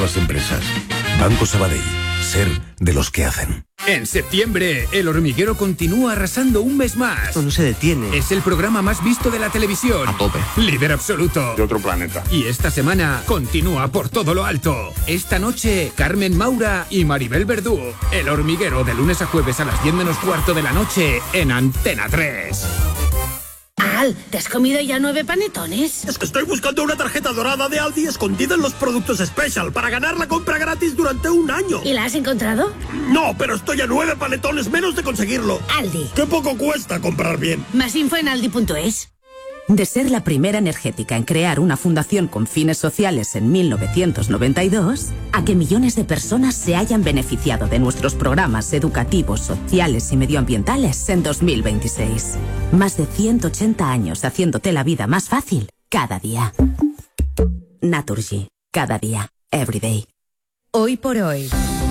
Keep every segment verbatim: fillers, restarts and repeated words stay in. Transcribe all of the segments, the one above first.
las empresas. Banco Sabadell. Ser de los que hacen. En septiembre, El Hormiguero continúa arrasando un mes más. No, no se detiene. Es el programa más visto de la televisión. A tope. Líder absoluto. De otro planeta. Y esta semana continúa por todo lo alto. Esta noche, Carmen Maura y Maribel Verdú. El Hormiguero, de lunes a jueves a las diez menos cuarto de la noche en Antena tres. Al, ¿te has comido ya nueve panetones? Es que estoy buscando una tarjeta dorada de Aldi escondida en los productos Special para ganar la compra gratis durante un año. ¿Y la has encontrado? No, pero estoy a nueve panetones menos de conseguirlo. Aldi. Qué poco cuesta comprar bien. Más info en aldi punto es. De ser la primera energética en crear una fundación con fines sociales en mil novecientos noventa y dos, a que millones de personas se hayan beneficiado de nuestros programas educativos, sociales y medioambientales en dos mil veintiséis. Más de ciento ochenta años haciéndote la vida más fácil cada día. Naturgy. Cada día. Every day. Hoy por hoy.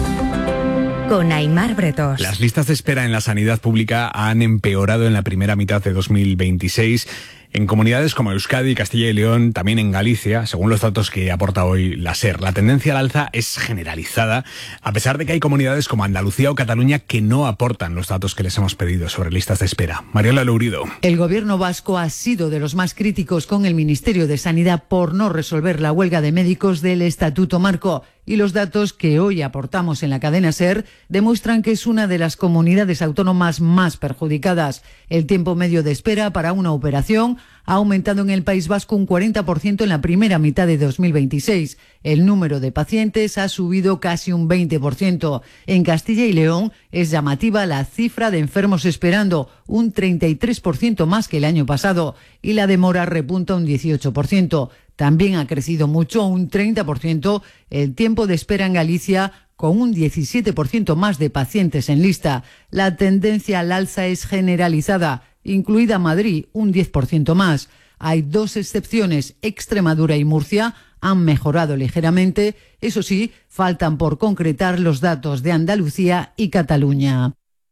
Con Aimar Bretos. Las listas de espera en la sanidad pública han empeorado en la primera mitad de dos mil veintiséis en comunidades como Euskadi, Castilla y León, también en Galicia, según los datos que aporta hoy la SER. La tendencia al alza es generalizada, a pesar de que hay comunidades como Andalucía o Cataluña que no aportan los datos que les hemos pedido sobre listas de espera. Mariela Lourido. El gobierno vasco ha sido de los más críticos con el Ministerio de Sanidad por no resolver la huelga de médicos del Estatuto Marco. Y los datos que hoy aportamos en la cadena SER demuestran que es una de las comunidades autónomas más perjudicadas. El tiempo medio de espera para una operación ha aumentado en el País Vasco un cuarenta por ciento en la primera mitad de dos mil veintiséis. El número de pacientes ha subido casi un veinte por ciento. En Castilla y León es llamativa la cifra de enfermos esperando, un treinta y tres por ciento más que el año pasado, y la demora repunta un dieciocho por ciento. También ha crecido mucho, un treinta por ciento, el tiempo de espera en Galicia, con un diecisiete por ciento más de pacientes en lista. La tendencia al alza es generalizada, incluida Madrid, un diez por ciento más. Hay dos excepciones, Extremadura y Murcia han mejorado ligeramente. Eso sí, faltan por concretar los datos de Andalucía y Cataluña.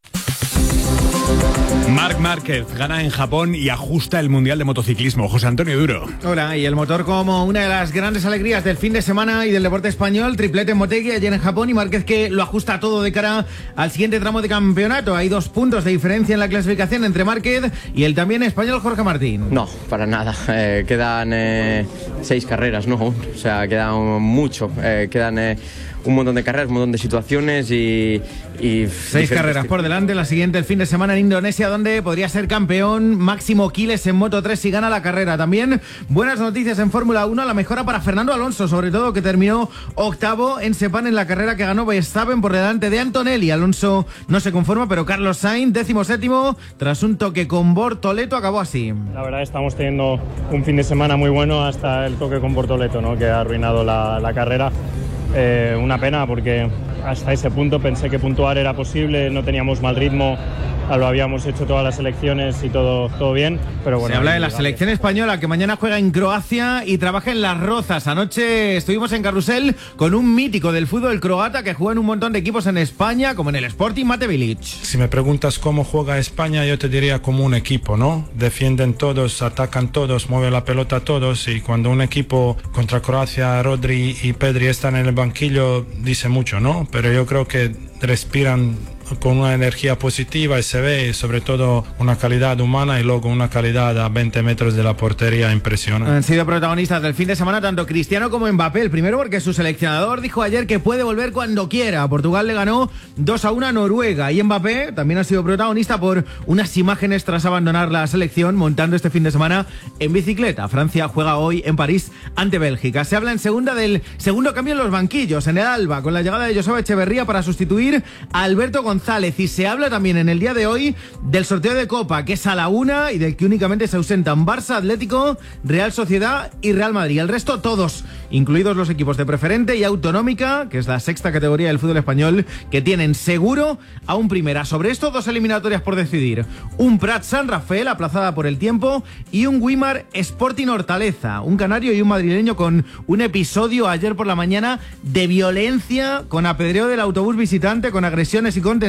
Marc Márquez gana en Japón y ajusta el Mundial de Motociclismo. José Antonio Duro. Hola, y el motor como una de las grandes alegrías del fin de semana y del deporte español. Triplete en Motegi ayer en Japón y Márquez que lo ajusta todo de cara al siguiente tramo de campeonato. Hay dos puntos de diferencia en la clasificación entre Márquez y el también español Jorge Martín. No, para nada. Eh, quedan eh, seis carreras, ¿no? O sea, quedan mucho. Eh, quedan... Eh, un montón de carreras, un montón de situaciones y... y Seis carreras por delante, la siguiente el fin de semana en Indonesia, donde podría ser campeón Máximo Quiles en Moto tres si gana la carrera. También buenas noticias en Fórmula uno, la mejora para Fernando Alonso, sobre todo que terminó octavo en Sepang en la carrera que ganó Verstappen por delante de Antonelli. Alonso no se conforma, pero Carlos Sainz, décimo séptimo, tras un toque con Bortoleto, acabó así. La verdad estamos teniendo un fin de semana muy bueno hasta el toque con Bortoleto, ¿no? Que ha arruinado la, la carrera. Eh, una pena porque hasta ese punto pensé que puntuar era posible, no teníamos mal ritmo, lo habíamos hecho todas las selecciones y todo, todo bien, pero bueno. Se habla de la selección española que mañana juega en Croacia y trabaja en Las Rozas. Anoche estuvimos en Carrusel con un mítico del fútbol croata que juega en un montón de equipos en España, como en el Sporting Mate Bilic. Si me preguntas cómo juega España, yo te diría como un equipo, ¿no? Defienden todos, atacan todos, mueven la pelota todos, y cuando un equipo contra Croacia, Rodri y Pedri están en el banquillo, dice mucho, ¿no? Pero yo creo que respiran con una energía positiva y se ve sobre todo una calidad humana y luego una calidad a veinte metros de la portería impresionante. Han sido protagonistas del fin de semana tanto Cristiano como Mbappé. El primero porque su seleccionador dijo ayer que puede volver cuando quiera. Portugal le ganó dos a uno a Noruega y Mbappé también ha sido protagonista por unas imágenes tras abandonar la selección montando este fin de semana en bicicleta. Francia juega hoy en París ante Bélgica. Se habla en segunda del segundo cambio en los banquillos en el Alba con la llegada de Joseba Echeverría para sustituir a Alberto González. Y se habla también en el día de hoy del sorteo de Copa, que es a la una y del que únicamente se ausentan Barça, Atlético, Real Sociedad y Real Madrid. El resto todos, incluidos los equipos de Preferente y Autonómica, que es la sexta categoría del fútbol español, que tienen seguro a un primera. Sobre esto, dos eliminatorias por decidir. Un Prat San Rafael, aplazada por el tiempo, y un Guimar Sporting Hortaleza, un canario y un madrileño con un episodio ayer por la mañana de violencia, con apedreo del autobús visitante, con agresiones y contenciones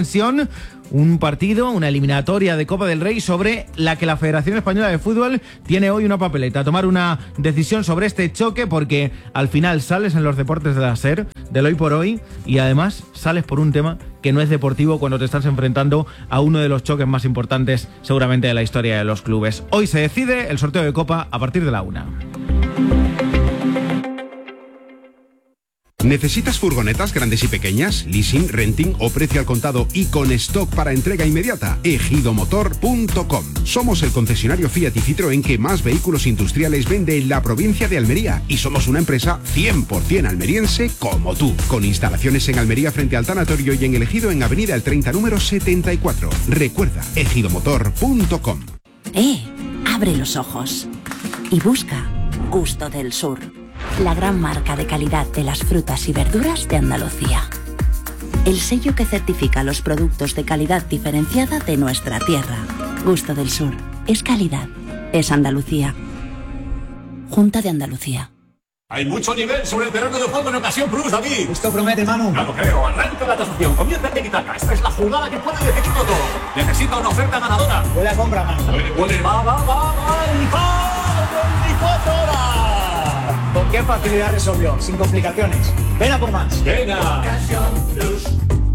tensión un partido, una eliminatoria de Copa del Rey sobre la que la Federación Española de Fútbol tiene hoy una papeleta. Tomar una decisión sobre este choque porque al final sales en los deportes de la SER, del hoy por hoy, y además sales por un tema que no es deportivo cuando te estás enfrentando a uno de los choques más importantes seguramente de la historia de los clubes. Hoy se decide el sorteo de Copa a partir de la una. ¿Necesitas furgonetas grandes y pequeñas, leasing, renting o precio al contado y con stock para entrega inmediata? ejido motor punto com. Somos el concesionario Fiat y Citroën que más vehículos industriales vende en la provincia de Almería y somos una empresa cien por ciento almeriense como tú, con instalaciones en Almería frente al tanatorio y en El Ejido en Avenida El treinta número setenta y cuatro. Recuerda, ejido motor punto com. Eh, abre los ojos y busca Gusto del Sur, la gran marca de calidad de las frutas y verduras de Andalucía. El sello que certifica los productos de calidad diferenciada de nuestra tierra. Gusto del Sur. Es calidad. Es Andalucía. Junta de Andalucía. Hay mucho nivel sobre el terreno de juego en Ocasión Plus, David. Esto promete, Manu. No lo creo. Arranca la tasación. Comienza el tiki-taka. Esta es la jugada que puede decidirlo todo. Necesita una oferta ganadora. Huele a compra, Manu. Huele, huele. Va, va, va, va. Y va. veinticuatro horas. ¿Con qué facilidad resolvió? Sin complicaciones. Ven a por más. Venga. Ocasión Plus.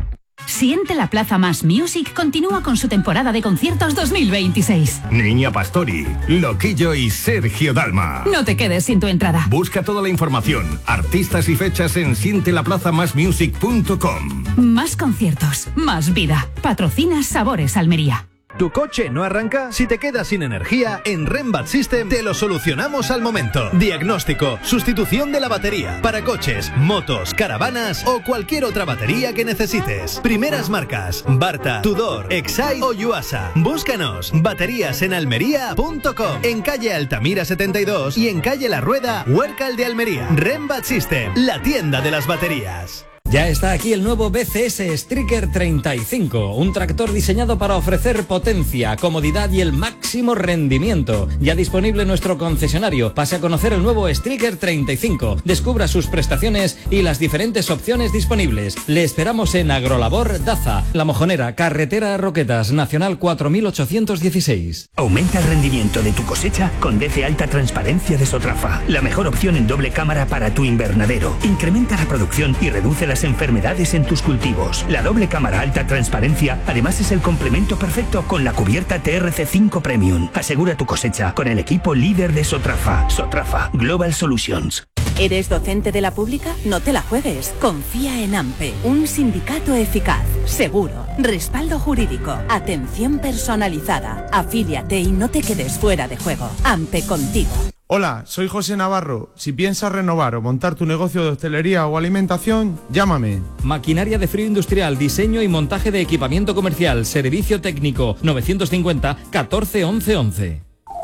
Siente la Plaza Más Music continúa con su temporada de conciertos dos mil veintiséis. Niña Pastori, Loquillo y Sergio Dalma. No te quedes sin tu entrada. Busca toda la información, artistas y fechas en siente la plaza más music punto com. Más conciertos, más vida. Patrocina Sabores Almería. ¿Tu coche no arranca? Si te quedas sin energía, en Rembat System te lo solucionamos al momento. Diagnóstico, sustitución de la batería, para coches, motos, caravanas o cualquier otra batería que necesites. Primeras marcas, Barta, Tudor, Exide o Yuasa. Búscanos, baterías en almería punto com, en calle Altamira setenta y dos y en calle La Rueda, Huércal de Almería. Rembat System, la tienda de las baterías. Ya está aquí el nuevo B C S Striker treinta y cinco, un tractor diseñado para ofrecer potencia, comodidad y el máximo rendimiento. Ya disponible en nuestro concesionario. Pase a conocer el nuevo Striker treinta y cinco. Descubra sus prestaciones y las diferentes opciones disponibles. Le esperamos en Agrolabor Daza, La Mojonera, Carretera Roquetas, Nacional cuatro mil ochocientos dieciséis. Aumenta el rendimiento de tu cosecha con D C Alta Transparencia de Sotrafa, la mejor opción en doble cámara para tu invernadero. Incrementa la producción y reduce las enfermedades en tus cultivos. La doble cámara alta transparencia además es el complemento perfecto con la cubierta T R C cinco Premium. Asegura tu cosecha con el equipo líder de Sotrafa. Sotrafa Global Solutions. ¿Eres docente de la pública? No te la juegues. Confía en AMPE, un sindicato eficaz, seguro, respaldo jurídico, atención personalizada. Afíliate y no te quedes fuera de juego. AMPE contigo. Hola, soy José Navarro. Si piensas renovar o montar tu negocio de hostelería o alimentación, llámame. Maquinaria de frío industrial, diseño y montaje de equipamiento comercial, servicio técnico, novecientos cincuenta catorce once once.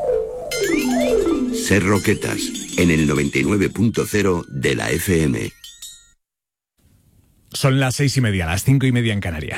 Ser Roquetas, en el noventa y nueve punto cero de la F M. Son las seis y media, las cinco y media en Canarias.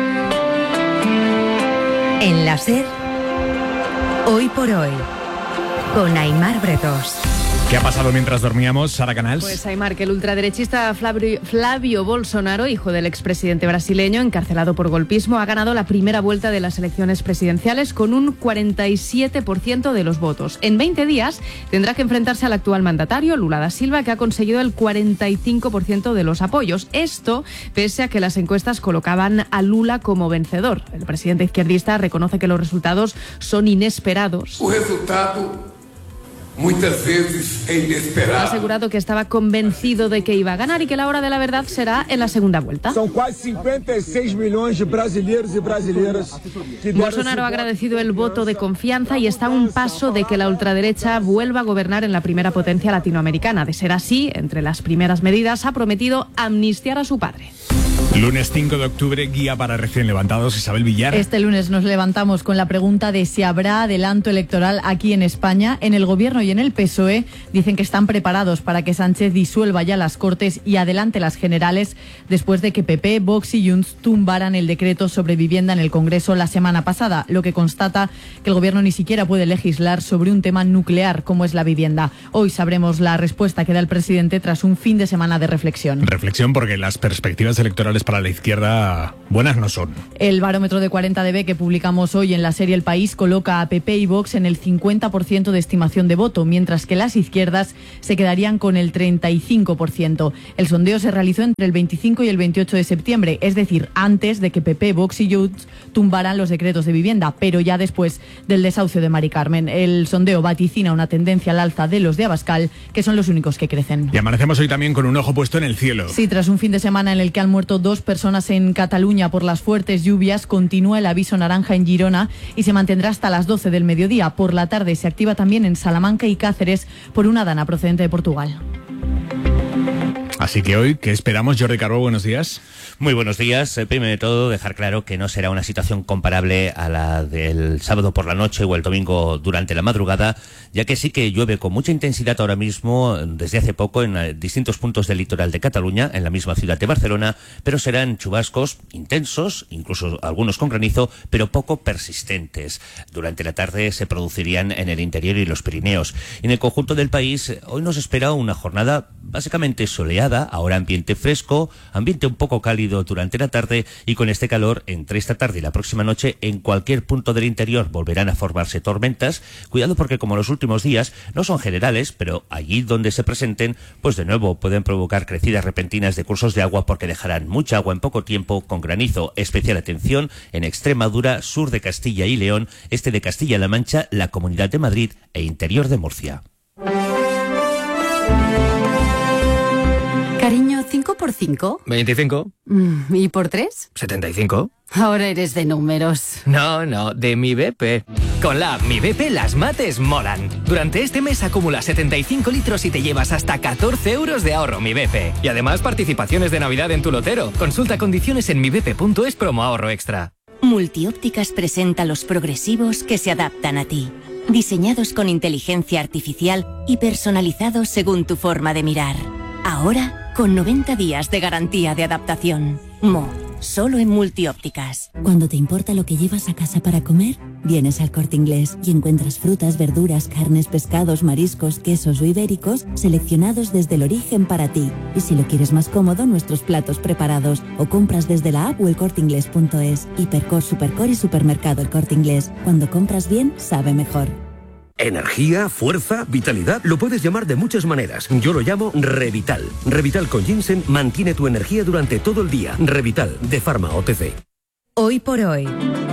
En la SER, hoy por hoy, con Aimar Bretos. ¿Qué ha pasado mientras dormíamos, Sara Canals? Pues Aimar, que el ultraderechista Flavio, Flavio Bolsonaro, hijo del expresidente brasileño, encarcelado por golpismo, ha ganado la primera vuelta de las elecciones presidenciales con un cuarenta y siete por ciento de los votos. En veinte días tendrá que enfrentarse al actual mandatario, Lula da Silva, que ha conseguido el cuarenta y cinco por ciento de los apoyos. Esto pese a que las encuestas colocaban a Lula como vencedor. El presidente izquierdista reconoce que los resultados son inesperados. El resultado muchas veces es inesperado. Ha asegurado que estaba convencido de que iba a ganar y que la hora de la verdad será en la segunda vuelta. Son casi cincuenta y seis millones de brasileños y brasileñas. Bolsonaro ha agradecido el voto de confianza y está a un paso de que la ultraderecha vuelva a gobernar en la primera potencia latinoamericana. De ser así, entre las primeras medidas ha prometido amnistiar a su padre. Lunes cinco de octubre, guía para recién levantados, Isabel Villar. Este lunes nos levantamos con la pregunta de si habrá adelanto electoral aquí en España. En el Gobierno y en el P S O E dicen que están preparados para que Sánchez disuelva ya las Cortes y adelante las generales después de que P P, Vox y Junts tumbaran el decreto sobre vivienda en el Congreso la semana pasada, lo que constata que el Gobierno ni siquiera puede legislar sobre un tema nuclear como es la vivienda. Hoy sabremos la respuesta que da el presidente tras un fin de semana de reflexión. Reflexión porque las perspectivas electorales para la izquierda buenas no son. El barómetro de cuarenta D B que publicamos hoy en la serie El País coloca a P P y Vox en el cincuenta por ciento de estimación de voto, mientras que las izquierdas se quedarían con el treinta y cinco por ciento. El sondeo se realizó entre el veinticinco y el veintiocho de septiembre, es decir, antes de que P P, Vox y Junts tumbaran los decretos de vivienda, pero ya después del desahucio de Mari Carmen. El sondeo vaticina una tendencia al alza de los de Abascal, que son los únicos que crecen. Y amanecemos hoy también con un ojo puesto en el cielo. Sí, tras un fin de semana en el que han muerto dos personas en Cataluña por las fuertes lluvias, continúa el aviso naranja en Girona y se mantendrá hasta las doce del mediodía. Por la tarde se activa también en Salamanca y Cáceres por una dana procedente de Portugal. Así que hoy, ¿qué esperamos? Jordi Carbó, buenos días. Muy buenos días. Eh, primero de todo, dejar claro que no será una situación comparable a la del sábado por la noche o el domingo durante la madrugada, ya que sí que llueve con mucha intensidad ahora mismo, desde hace poco, en eh, distintos puntos del litoral de Cataluña, en la misma ciudad de Barcelona, pero serán chubascos intensos, incluso algunos con granizo, pero poco persistentes. Durante la tarde se producirían en el interior y los Pirineos. En el conjunto del país, hoy nos espera una jornada básicamente soleada, ahora ambiente fresco, ambiente un poco cálido durante la tarde, y con este calor entre esta tarde y la próxima noche en cualquier punto del interior volverán a formarse tormentas. Cuidado, porque como los últimos días no son generales, pero allí donde se presenten, pues de nuevo pueden provocar crecidas repentinas de cursos de agua, porque dejarán mucha agua en poco tiempo con granizo. Especial atención en Extremadura, sur de Castilla y León, este de Castilla-La Mancha, la Comunidad de Madrid e interior de Murcia. Cariño, ¿cinco por cinco? veinticinco. ¿Y por tres? setenta y cinco. Ahora eres de números. No, no, de mi B P. Con la app Mi B P las mates molan. Durante este mes acumula setenta y cinco litros y te llevas hasta catorce euros de ahorro Mi B P. Y además participaciones de Navidad en tu lotero. Consulta condiciones en mi b p punto es promo ahorro extra. Multiópticas presenta los progresivos que se adaptan a ti. Diseñados con inteligencia artificial y personalizados según tu forma de mirar. Ahora, con noventa días de garantía de adaptación. Mo, solo en Multiópticas. Cuando te importa lo que llevas a casa para comer, vienes al Corte Inglés y encuentras frutas, verduras, carnes, pescados, mariscos, quesos o ibéricos seleccionados desde el origen para ti. Y si lo quieres más cómodo, nuestros platos preparados. O compras desde la app o el corte inglés punto es. Hipercor, Supercor y Supermercado El Corte Inglés. Cuando compras bien, sabe mejor. Energía, fuerza, vitalidad, lo puedes llamar de muchas maneras. Yo lo llamo Revital. Revital con ginseng mantiene tu energía durante todo el día. Revital, de Pharma O T C. Hoy por hoy,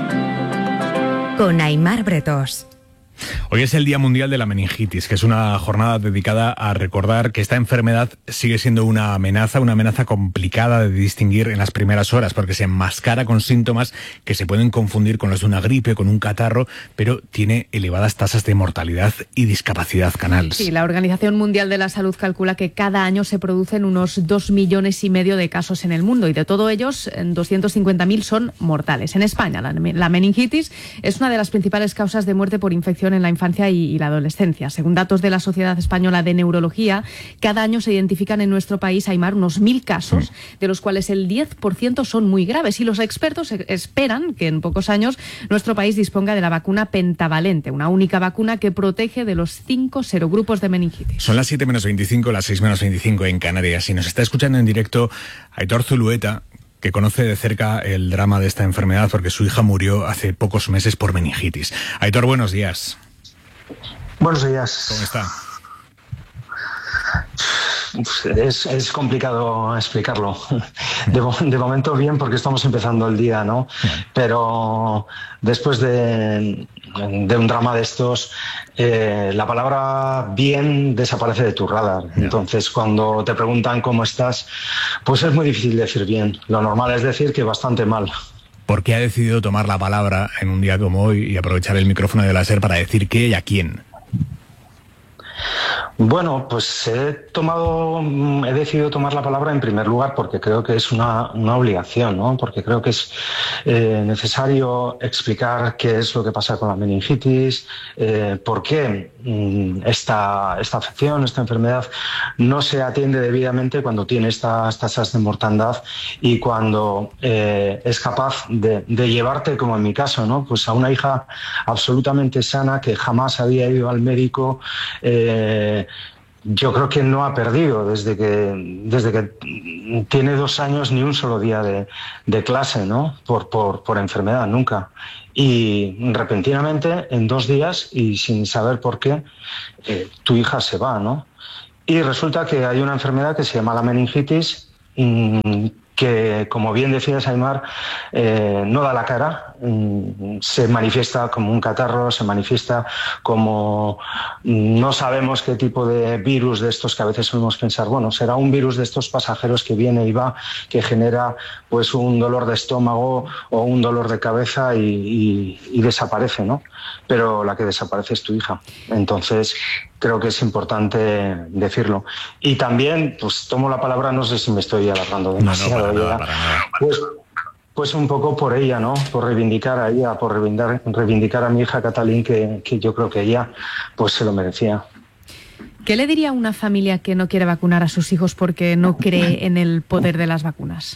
con Aimar Bretós. Hoy es el Día Mundial de la Meningitis, que es una jornada dedicada a recordar que esta enfermedad sigue siendo una amenaza, una amenaza complicada de distinguir en las primeras horas, porque se enmascara con síntomas que se pueden confundir con los de una gripe, con un catarro, pero tiene elevadas tasas de mortalidad y discapacidad canal. Sí, la Organización Mundial de la Salud calcula que cada año se producen unos dos millones y medio de casos en el mundo, y de todos ellos, doscientos cincuenta mil son mortales. En España, la, la meningitis es una de las principales causas de muerte por infección en la infancia y, y la adolescencia. Según datos de la Sociedad Española de Neurología, cada año se identifican en nuestro país, Aimar, unos mil casos, de los cuales el diez por ciento son muy graves, y los expertos esperan que en pocos años nuestro país disponga de la vacuna pentavalente, una única vacuna que protege de los cinco serogrupos de meningitis. Son las siete menos veinticinco, las seis menos veinticinco en Canarias, y nos está escuchando en directo Aitor Zulueta, que conoce de cerca el drama de esta enfermedad porque su hija murió hace pocos meses por meningitis. Aitor, buenos días. Buenos días. ¿Cómo está? Es, es complicado explicarlo. De, de momento bien, porque estamos empezando el día, ¿no? Pero después de, de un drama de estos, eh, la palabra bien desaparece de tu radar. Entonces, cuando te preguntan cómo estás, pues es muy difícil decir bien. Lo normal es decir que bastante mal. ¿Por qué ha decidido tomar la palabra en un día como hoy y aprovechar el micrófono de la SER para decir qué y a quién? Bueno, pues he tomado, he decidido tomar la palabra en primer lugar porque creo que es una, una obligación, ¿no? Porque creo que es eh, necesario explicar qué es lo que pasa con la meningitis, eh, por qué mm, esta, esta afección, esta enfermedad no se atiende debidamente cuando tiene estas tasas de mortandad y cuando eh, es capaz de, de llevarte, como en mi caso, ¿no? Pues a una hija absolutamente sana que jamás había ido al médico, eh, yo creo que no ha perdido desde que desde que tiene dos años ni un solo día de, de clase, ¿no? Por, por, por enfermedad, nunca. Y repentinamente, en dos días, y sin saber por qué, eh, tu hija se va, ¿no? Y resulta que hay una enfermedad que se llama la meningitis, mmm, que, como bien decías, Aimar, eh, no da la cara, mmm, se manifiesta como un catarro, se manifiesta como mmm, no sabemos qué tipo de virus de estos que a veces solemos pensar, bueno, será un virus de estos pasajeros que viene y va, que genera pues un dolor de estómago o un dolor de cabeza y, y, y desaparece, ¿no? Pero la que desaparece es tu hija. Entonces, creo que es importante decirlo. Y también, pues tomo la palabra, no sé si me estoy alargando demasiado. No, no, para nada, para nada. Pues, pues un poco por ella, ¿no? Por reivindicar a ella, por reivindicar, reivindicar a mi hija Catalín, que, que yo creo que ella pues se lo merecía. ¿Qué le diría a una familia que no quiere vacunar a sus hijos porque no cree en el poder de las vacunas?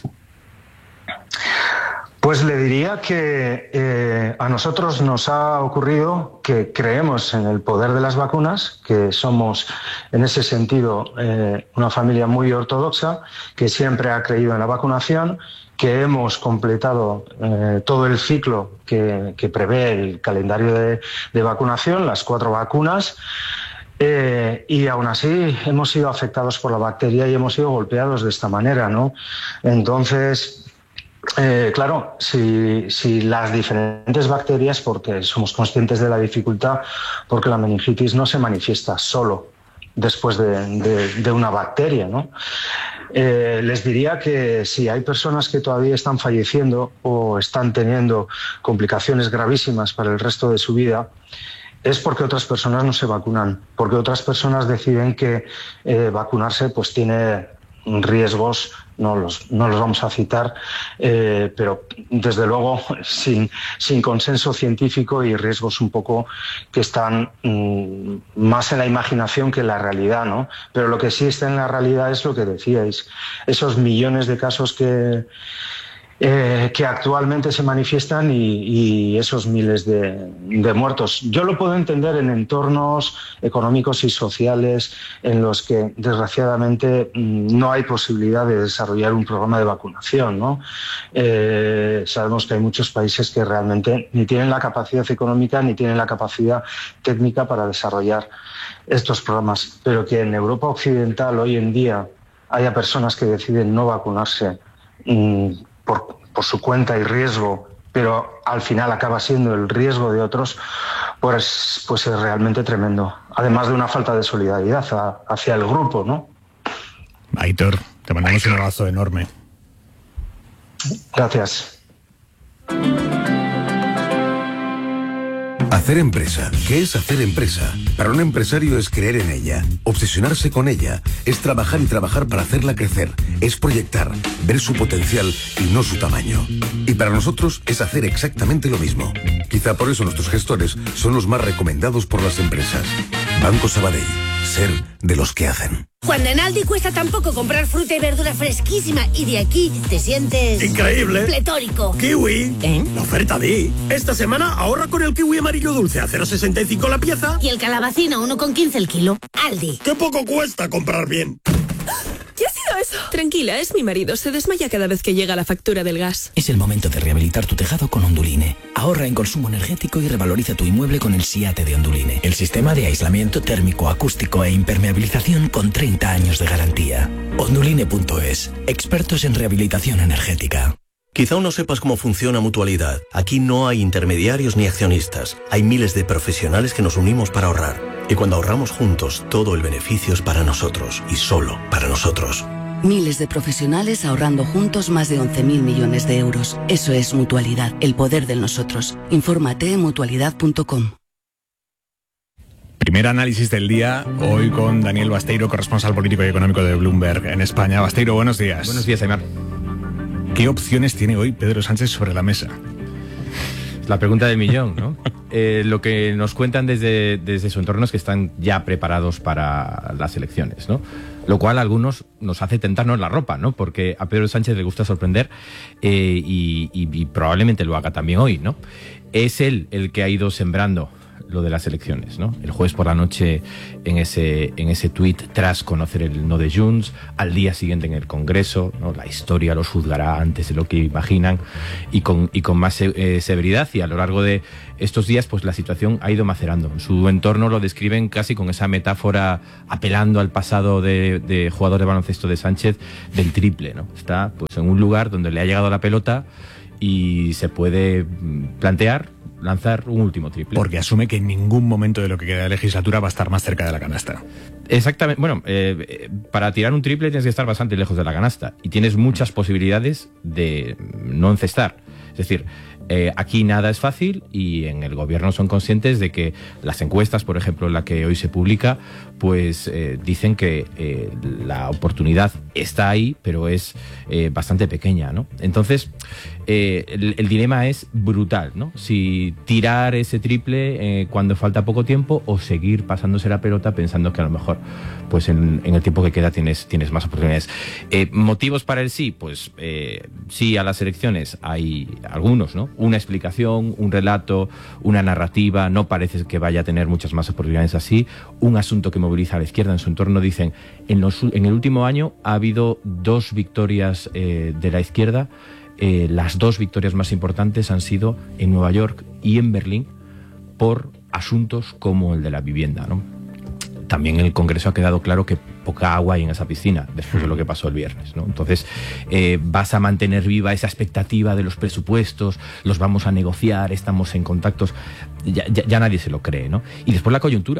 Pues le diría que eh, a nosotros nos ha ocurrido que creemos en el poder de las vacunas, que somos en ese sentido eh, una familia muy ortodoxa, que siempre ha creído en la vacunación, que hemos completado eh, todo el ciclo que, que prevé el calendario de, de vacunación, las cuatro vacunas, eh, y aún así hemos sido afectados por la bacteria y hemos sido golpeados de esta manera, ¿no? Entonces, Eh, claro, si, si las diferentes bacterias, porque somos conscientes de la dificultad, porque la meningitis no se manifiesta solo después de, de, de una bacteria, ¿no? Eh, les diría que si hay personas que todavía están falleciendo o están teniendo complicaciones gravísimas para el resto de su vida, es porque otras personas no se vacunan, porque otras personas deciden que eh, vacunarse pues tiene riesgos, no los, no los vamos a citar, eh, pero desde luego sin, sin consenso científico y riesgos un poco que están mmm, más en la imaginación que en la realidad, ¿no? Pero lo que sí está en la realidad es lo que decíais, esos millones de casos que, eh, que actualmente se manifiestan y, y esos miles de, de muertos. Yo lo puedo entender en entornos económicos y sociales en los que desgraciadamente no hay posibilidad de desarrollar un programa de vacunación, ¿no? Eh, sabemos que hay muchos países que realmente ni tienen la capacidad económica ni tienen la capacidad técnica para desarrollar estos programas, pero que en Europa Occidental hoy en día haya personas que deciden no vacunarse mmm, Por, por su cuenta y riesgo, pero al final acaba siendo el riesgo de otros, pues, pues es realmente tremendo. Además de una falta de solidaridad a, hacia el grupo, ¿no? Aitor, te mandamos un abrazo enorme. Gracias. Hacer empresa. ¿Qué es hacer empresa? Para un empresario es creer en ella, obsesionarse con ella, es trabajar y trabajar para hacerla crecer, es proyectar, ver su potencial y no su tamaño. Y para nosotros es hacer exactamente lo mismo. Quizá por eso nuestros gestores son los más recomendados por las empresas. Banco Sabadell. Ser de los que hacen. Cuando en Aldi cuesta tan poco comprar fruta y verdura fresquísima y de aquí te sientes... ¡increíble! ¡Pletórico! ¡Kiwi! ¿Eh? La oferta di. Esta semana ahorra con el kiwi amarillo dulce a cero coma sesenta y cinco la pieza. Y el calabacín a uno coma quince el kilo. Aldi. ¡Qué poco cuesta comprar bien! ¿Qué ha sido eso? Tranquila, es mi marido. Se desmaya cada vez que llega la factura del gas. Es el momento de rehabilitar tu tejado con Onduline. Ahorra en consumo energético y revaloriza tu inmueble con el SIATE de Onduline. El sistema de aislamiento térmico, acústico e impermeabilización con treinta años de garantía. Onduline punto es. Expertos en rehabilitación energética. Quizá aún no sepas cómo funciona Mutualidad. Aquí no hay intermediarios ni accionistas. Hay miles de profesionales que nos unimos para ahorrar. Y cuando ahorramos juntos, todo el beneficio es para nosotros y solo para nosotros. Miles de profesionales ahorrando juntos más de once mil millones de euros. Eso es Mutualidad, el poder del nosotros. Infórmate en mutualidad punto com. Primer análisis del día, hoy con Daniel Basteiro, corresponsal político y económico de Bloomberg en España. Basteiro, buenos días. Buenos días, Aimar. ¿Qué opciones tiene hoy Pedro Sánchez sobre la mesa? La pregunta del millón, ¿no? eh, lo que nos cuentan desde, desde su entorno es que están ya preparados para las elecciones, ¿no? Lo cual a algunos nos hace tentarnos la ropa, ¿no? Porque a Pedro Sánchez le gusta sorprender eh, y, y, y probablemente lo haga también hoy, ¿no? Es él el que ha ido sembrando lo de las elecciones, ¿no? El jueves por la noche en ese, en ese tuit, tras conocer el no de Junts, al día siguiente en el Congreso, ¿no? La historia los juzgará antes de lo que imaginan y con, y con más eh, severidad, y a lo largo de estos días pues la situación ha ido macerando. En su entorno lo describen casi con esa metáfora, apelando al pasado de, de jugador de baloncesto de Sánchez, del triple, ¿no? Está pues en un lugar donde le ha llegado la pelota y se puede plantear lanzar un último triple. Porque asume que en ningún momento de lo que queda de legislatura va a estar más cerca de la canasta. Exactamente. Bueno, eh, para tirar un triple tienes que estar bastante lejos de la canasta y tienes muchas posibilidades de no encestar. Es decir, eh, aquí nada es fácil y en el gobierno son conscientes de que las encuestas, por ejemplo, la que hoy se publica, pues eh, dicen que eh, la oportunidad está ahí, pero es eh, bastante pequeña, ¿no? Entonces, eh, el, el dilema es brutal, ¿no? Si tirar ese triple eh, cuando falta poco tiempo o seguir pasándose la pelota pensando que a lo mejor pues en, en el tiempo que queda tienes, tienes más oportunidades. Eh, ¿Motivos para el sí? Pues eh, sí, a las elecciones hay algunos, ¿no? Una explicación, un relato, una narrativa, no parece que vaya a tener muchas más oportunidades así. Un asunto que moviliza a la izquierda en su entorno, dicen, en, los, en el último año ha habido dos victorias eh, de la izquierda. Eh, las dos victorias más importantes han sido en Nueva York y en Berlín por asuntos como el de la vivienda, ¿no? También en el Congreso ha quedado claro que poca agua hay en esa piscina después de lo que pasó el viernes, ¿no? Entonces, eh, vas a mantener viva esa expectativa de los presupuestos, los vamos a negociar, estamos en contactos. Ya, ya, ya nadie se lo cree, ¿no? Y después la coyuntura.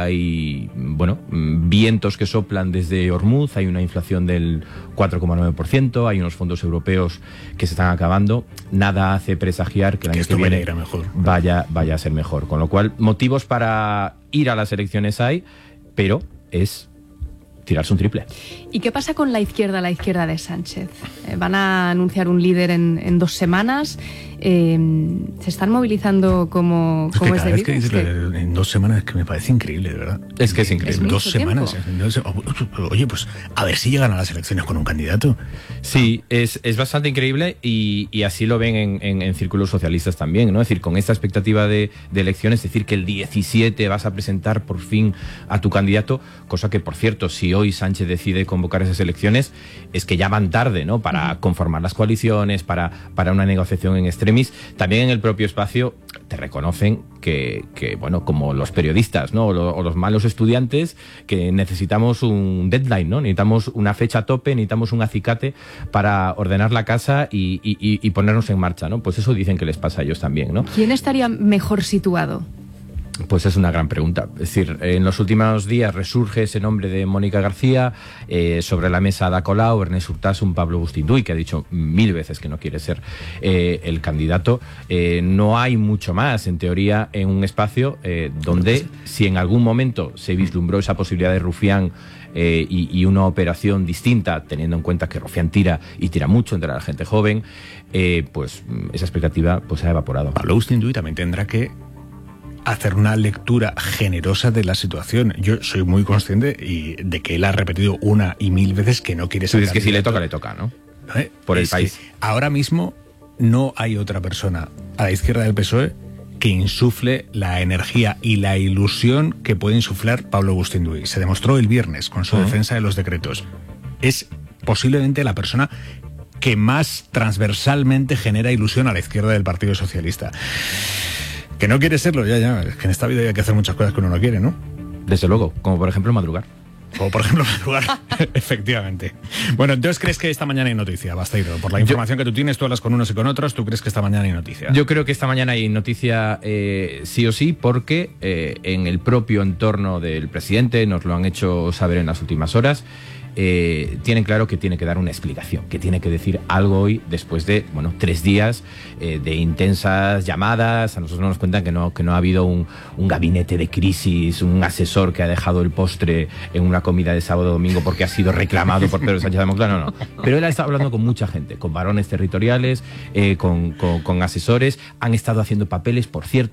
Hay, bueno, vientos que soplan desde Hormuz, hay una inflación del cuatro coma nueve por ciento, hay unos fondos europeos que se están acabando. Nada hace presagiar que el año que viene vaya, vaya a ser mejor. Con lo cual, motivos para ir a las elecciones hay, pero es tirarse un triple. ¿Y qué pasa con la izquierda, la izquierda de Sánchez? Eh, van a anunciar un líder en, en dos semanas. Eh, se están movilizando como, es como que es cada debido. vez que dices es que... en dos semanas es que me parece increíble, de verdad. Es que es increíble. En dos semanas. Entonces, oye, pues a ver si llegan a las elecciones con un candidato. Sí, es, es bastante increíble y, y así lo ven en, en, en círculos socialistas también, ¿no? Es decir, con esta expectativa de, de elecciones, es decir, que el diecisiete vas a presentar por fin a tu candidato, cosa que, por cierto, si hoy Sánchez decide convocar esas elecciones, es que ya van tarde, ¿no? Para uh-huh. conformar las coaliciones, para, para una negociación en extremis. También en el propio espacio te reconocen que, que bueno, como los periodistas, ¿no? O, lo, o los malos estudiantes, que necesitamos un deadline, ¿no? Necesitamos una fecha a tope, necesitamos un acicate para ordenar la casa y, y, y ponernos en marcha, ¿no? Pues eso dicen que les pasa a ellos también, ¿no? ¿Quién estaría mejor situado? Pues es una gran pregunta. Es decir, en los últimos días resurge ese nombre de Mónica García, eh, sobre la mesa Ada Colau, Ernest Urtasun, Pablo Bustinduy, que ha dicho mil veces que no quiere ser eh, el candidato. Eh, no hay mucho más, en teoría, en un espacio eh, donde, si en algún momento se vislumbró esa posibilidad de Rufián eh, y, y una operación distinta, teniendo en cuenta que Rufián tira y tira mucho entre la gente joven, eh, pues esa expectativa pues se ha evaporado. Pablo Bustinduy también tendrá que hacer una lectura generosa de la situación. Yo soy muy consciente y de que él ha repetido una y mil veces que no quiere ser. Es que si le toca, le toca, ¿no? ¿Eh? Por el es país. Ahora mismo no hay otra persona a la izquierda del P S O E que insufle la energía y la ilusión que puede insuflar Pablo Bustinduy. Se demostró el viernes con su uh-huh. defensa de los decretos. Es posiblemente la persona que más transversalmente genera ilusión a la izquierda del Partido Socialista. Que no quiere serlo, ya, ya. Es que en esta vida hay que hacer muchas cosas que uno no quiere, ¿no? Desde luego, como por ejemplo madrugar. Como por ejemplo madrugar, efectivamente. Bueno, entonces, ¿crees que esta mañana hay noticia, Basteiro? Por la información Yo, que tú tienes, tú hablas con unos y con otros, ¿tú crees que esta mañana hay noticia? Yo creo que esta mañana hay noticia eh, sí o sí, porque eh, en el propio entorno del presidente, nos lo han hecho saber en las últimas horas, Eh, tienen claro que tiene que dar una explicación, que tiene que decir algo hoy después de, bueno, tres días eh, de intensas llamadas. A nosotros nos cuentan que no, que no ha habido un, un gabinete de crisis, un asesor que ha dejado el postre en una comida de sábado o domingo porque ha sido reclamado por Pedro Sánchez de Moncloa, no, no. Pero él ha estado hablando con mucha gente, con varones territoriales, eh, con, con, con asesores, han estado haciendo papeles, por cierto,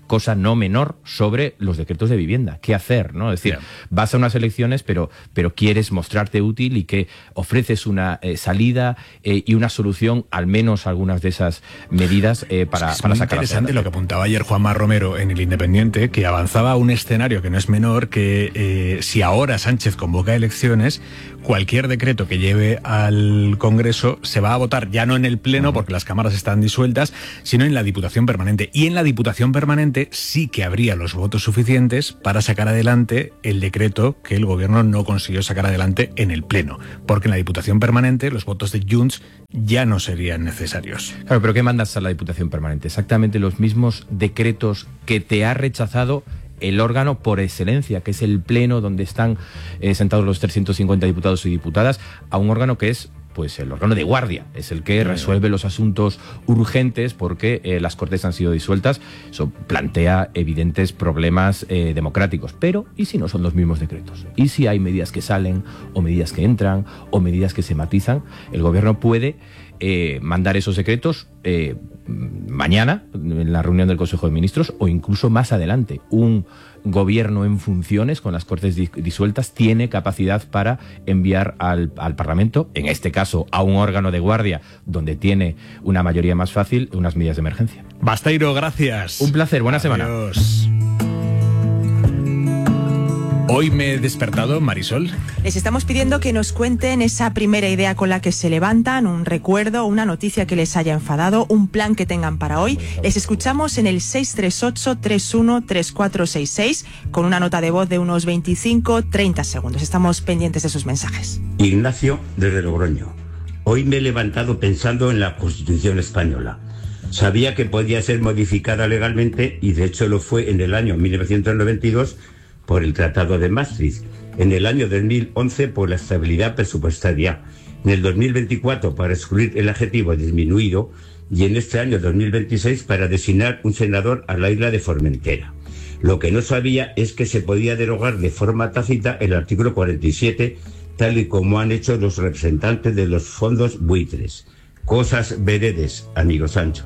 cosa no menor sobre los decretos de vivienda. ¿Qué hacer? ¿No? Es decir, yeah. vas a unas elecciones, pero, pero quieres mostrarte útil y que ofreces una eh, salida eh, y una solución, al menos algunas de esas medidas eh, para, es para muy sacar interesante lo que apuntaba ayer Juanma Romero en El Independiente, que avanzaba a un escenario que no es menor, que eh, si ahora Sánchez convoca elecciones, cualquier decreto que lleve al Congreso se va a votar ya no en el Pleno, porque las cámaras están disueltas, sino en la Diputación Permanente. Y en la Diputación Permanente sí que habría los votos suficientes para sacar adelante el decreto que el Gobierno no consiguió sacar adelante en el Pleno. Porque en la Diputación Permanente los votos de Junts ya no serían necesarios. Claro, pero ¿qué mandas a la Diputación Permanente? Exactamente los mismos decretos que te ha rechazado el órgano por excelencia, que es el Pleno, donde están eh, sentados los trescientos cincuenta diputados y diputadas, a un órgano que es pues el órgano de guardia, es el que resuelve los asuntos urgentes porque eh, las Cortes han sido disueltas. Eso plantea evidentes problemas eh, democráticos. Pero, ¿y si no son los mismos decretos? ¿Y si hay medidas que salen, o medidas que entran, o medidas que se matizan? El Gobierno puede eh, mandar esos decretos eh, mañana, en la reunión del Consejo de Ministros, o incluso más adelante. Un gobierno en funciones, con las Cortes disueltas, tiene capacidad para enviar al, al Parlamento, en este caso a un órgano de guardia, donde tiene una mayoría más fácil, unas medidas de emergencia. Basteiro, gracias. Un placer, buena Adiós. semana. Hoy me he despertado, Marisol. Les estamos pidiendo que nos cuenten esa primera idea con la que se levantan, un recuerdo, una noticia que les haya enfadado, un plan que tengan para hoy. Les escuchamos en el seis tres ocho, tres uno tres cuatro seis seis con una nota de voz de unos veinticinco a treinta segundos. Estamos pendientes de sus mensajes. Ignacio, desde Logroño. Hoy me he levantado pensando en la Constitución española. Sabía que podía ser modificada legalmente y de hecho lo fue en el año mil novecientos noventa y dos por el Tratado de Maastricht, en el año dos mil once por la estabilidad presupuestaria, en el dos mil veinticuatro para excluir el adjetivo disminuido y en este año dos mil veintiséis para designar un senador a la isla de Formentera. Lo que no sabía es que se podía derogar de forma tácita el artículo cuarenta y siete, tal y como han hecho los representantes de los fondos buitres. Cosas veredes, amigo Sancho.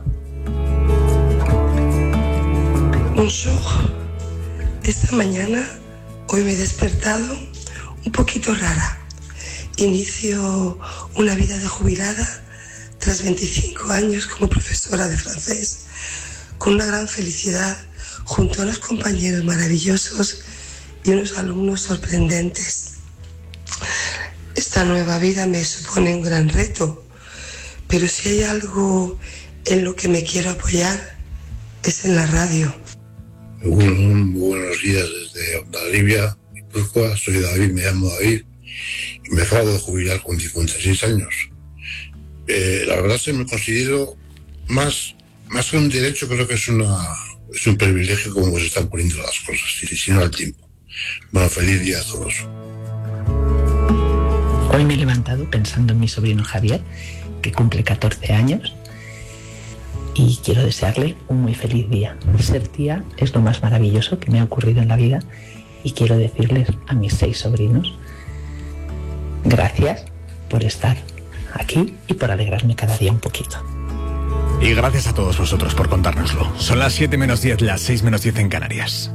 Bonjour. Esta mañana, hoy me he despertado un poquito rara. Inicio una vida de jubilada tras veinticinco años como profesora de francés, con una gran felicidad junto a unos compañeros maravillosos y unos alumnos sorprendentes. Esta nueva vida me supone un gran reto, pero si hay algo en lo que me quiero apoyar es en la radio. Un, buenos días desde Hondarribia, Guipúzcoa. Soy David, me llamo David y me acabo de jubilar con cincuenta y seis años. Eh, la verdad es que me considero más, más que un derecho, creo que es, una, es un privilegio como se están poniendo las cosas, y si no al tiempo. Bueno, feliz día a todos. Hoy me he levantado pensando en mi sobrino Javier, que cumple catorce años. Y quiero desearle un muy feliz día. Ser tía es lo más maravilloso que me ha ocurrido en la vida y quiero decirles a mis seis sobrinos gracias por estar aquí y por alegrarme cada día un poquito. Y gracias a todos vosotros por contárnoslo. Son las siete menos diez, las seis menos diez en Canarias.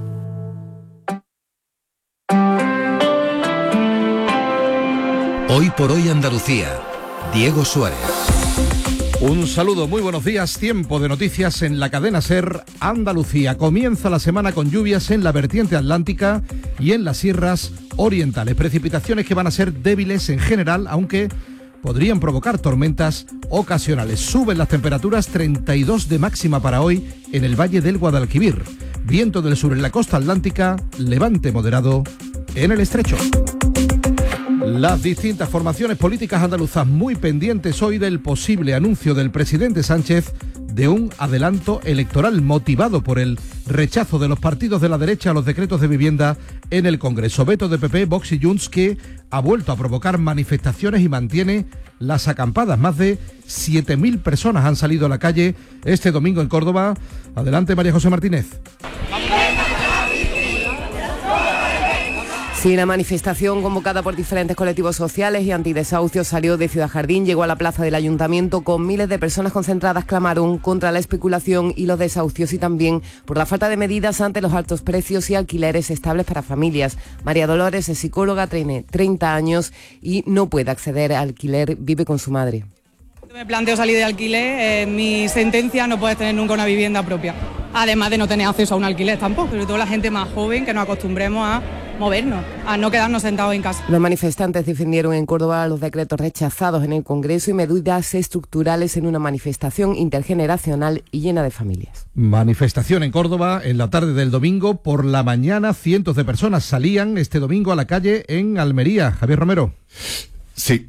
Hoy por hoy Andalucía. Diego Suárez. Un saludo, muy buenos días. Tiempo de noticias en la cadena SER Andalucía. Comienza la semana con lluvias en la vertiente atlántica y en las sierras orientales. Precipitaciones que van a ser débiles en general, aunque podrían provocar tormentas ocasionales. Suben las temperaturas, treinta y dos de máxima para hoy en el Valle del Guadalquivir. Viento del sur en la costa atlántica, levante moderado en el estrecho. Las distintas formaciones políticas andaluzas muy pendientes hoy del posible anuncio del presidente Sánchez de un adelanto electoral motivado por el rechazo de los partidos de la derecha a los decretos de vivienda en el Congreso. Veto de P P, Vox y Junts que ha vuelto a provocar manifestaciones y mantiene las acampadas. Más de siete mil personas han salido a la calle este domingo en Córdoba. Adelante, María José Martínez. Sí, la manifestación convocada por diferentes colectivos sociales y antidesahucios salió de Ciudad Jardín, llegó a la plaza del Ayuntamiento con miles de personas concentradas. Clamaron contra la especulación y los desahucios y también por la falta de medidas ante los altos precios y alquileres estables para familias. María Dolores es psicóloga, tiene treinta años y no puede acceder al alquiler, vive con su madre. Me planteo salir de alquiler, eh, mi sentencia: no puedes tener nunca una vivienda propia, además de no tener acceso a un alquiler tampoco, sobre todo la gente más joven, que nos acostumbremos a movernos, a no quedarnos sentados en casa. Los manifestantes defendieron en Córdoba los decretos rechazados en el Congreso y medidas estructurales en una manifestación intergeneracional y llena de familias. Manifestación en Córdoba en la tarde del domingo. Por la mañana cientos de personas salían este domingo a la calle en Almería. Javier Romero. Sí.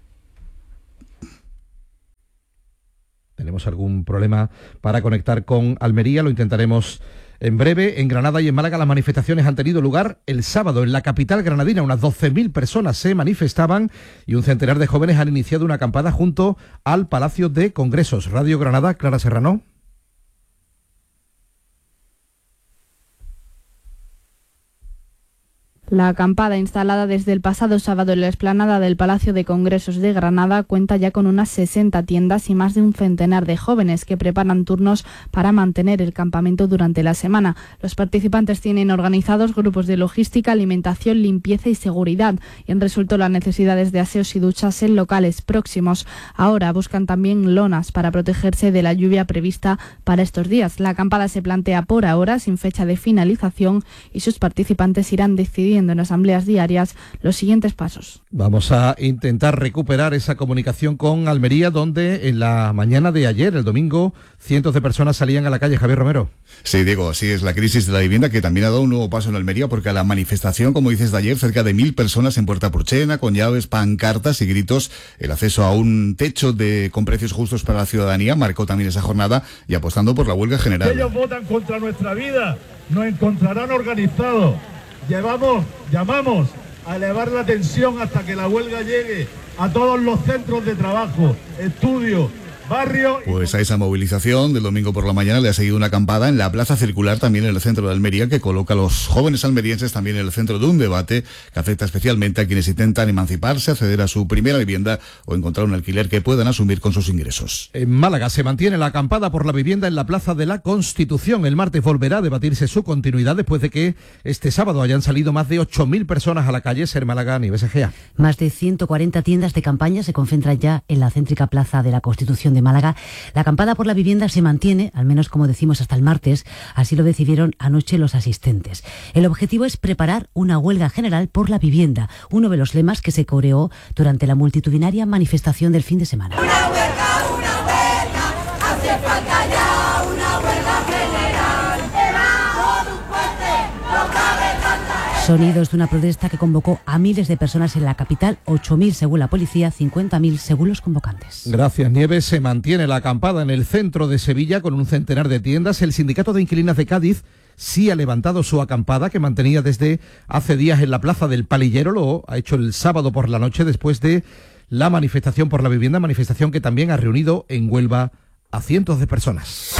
Tenemos algún problema para conectar con Almería, lo intentaremos en breve. En Granada y en Málaga las manifestaciones han tenido lugar el sábado en la capital granadina. Unas doce mil personas se manifestaban y un centenar de jóvenes han iniciado una acampada junto al Palacio de Congresos. Radio Granada, Clara Serrano. La acampada instalada desde el pasado sábado en la explanada del Palacio de Congresos de Granada cuenta ya con unas sesenta tiendas y más de un centenar de jóvenes que preparan turnos para mantener el campamento durante la semana. Los participantes tienen organizados grupos de logística, alimentación, limpieza y seguridad y han resuelto las necesidades de aseos y duchas en locales próximos. Ahora buscan también lonas para protegerse de la lluvia prevista para estos días. La acampada se plantea por ahora sin fecha de finalización y sus participantes irán decidiendo en asambleas diarias los siguientes pasos. Vamos a intentar recuperar esa comunicación con Almería, donde en la mañana de ayer, el domingo, cientos de personas salían a la calle. Javier Romero. Sí, Diego, así es la crisis de la vivienda, que también ha dado un nuevo paso en Almería, porque a la manifestación, como dices, de ayer, cerca de mil personas en Puerta Purchena, con llaves, pancartas y gritos. El acceso a un techo de con precios justos para la ciudadanía marcó también esa jornada, y apostando por la huelga general. Ellos votan contra nuestra vida, nos encontrarán organizados. Llevamos, llamamos a elevar la tensión hasta que la huelga llegue a todos los centros de trabajo, estudios, barrios. Pues a esa movilización del domingo por la mañana le ha seguido una acampada en la Plaza Circular, también en el centro de Almería, que coloca a los jóvenes almerienses también en el centro de un debate que afecta especialmente a quienes intentan emanciparse, acceder a su primera vivienda o encontrar un alquiler que puedan asumir con sus ingresos. En Málaga se mantiene la acampada por la vivienda en la Plaza de la Constitución. El martes volverá a debatirse su continuidad después de que este sábado hayan salido más de ocho mil personas a la calle. Ser Málaga, Nieves Egea. Más de ciento cuarenta tiendas de campaña se concentran ya en la céntrica Plaza de la Constitución de Málaga. La acampada por la vivienda se mantiene, al menos como decimos, hasta el martes. Así lo decidieron anoche los asistentes. El objetivo es preparar una huelga general por la vivienda, uno de los lemas que se coreó durante la multitudinaria manifestación del fin de semana. Una huelga, una huelga, hace falta ya una huelga general. Debajo de un puente no cabe tanta. Sonidos de una protesta que convocó a miles de personas en la capital, ocho mil según la policía, cincuenta mil según los convocantes. Gracias, Nieves. Se mantiene la acampada en el centro de Sevilla con un centenar de tiendas. El Sindicato de Inquilinas de Cádiz sí ha levantado su acampada, que mantenía desde hace días en la Plaza del Palillero. Lo ha hecho el sábado por la noche después de la manifestación por la vivienda, manifestación que también ha reunido en Huelva a cientos de personas.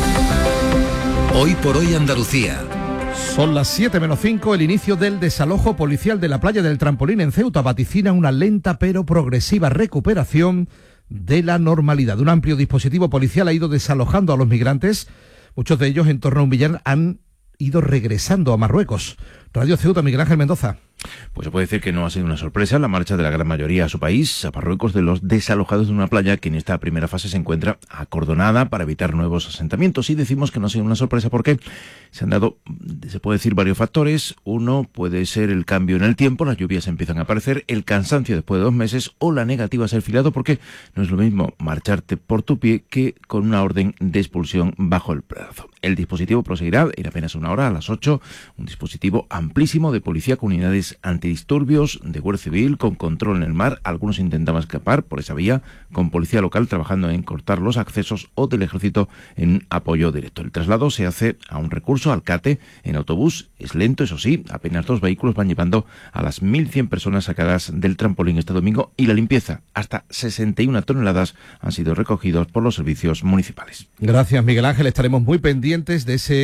Hoy por hoy Andalucía. Son las siete menos cinco, el inicio del desalojo policial de la playa del Trampolín en Ceuta vaticina una lenta pero progresiva recuperación de la normalidad. Un amplio dispositivo policial ha ido desalojando a los migrantes, muchos de ellos en torno a un millar han ido regresando a Marruecos. Radio Ceuta, Miguel Ángel Mendoza. Pues se puede decir que no ha sido una sorpresa la marcha de la gran mayoría a su país, a Marruecos, de los desalojados de una playa que en esta primera fase se encuentra acordonada para evitar nuevos asentamientos. Y decimos que no ha sido una sorpresa porque se han dado, se puede decir, varios factores. Uno puede ser el cambio en el tiempo, las lluvias empiezan a aparecer, el cansancio después de dos meses o la negativa a ser filado, porque no es lo mismo marcharte por tu pie que con una orden de expulsión bajo el brazo. El dispositivo proseguirá en apenas una hora, a las ocho, un dispositivo amplísimo de policía con unidades antidisturbios, de Guardia Civil, con control en el mar. Algunos intentaban escapar por esa vía, con policía local trabajando en cortar los accesos o del ejército en apoyo directo. El traslado se hace a un recurso, al CATE, en autobús. Es lento, eso sí, apenas dos vehículos van llevando a las mil cien personas sacadas del trampolín este domingo, y la limpieza, hasta sesenta y una toneladas, han sido recogidos por los servicios municipales. Gracias, Miguel Ángel. Estaremos muy pendientes de ese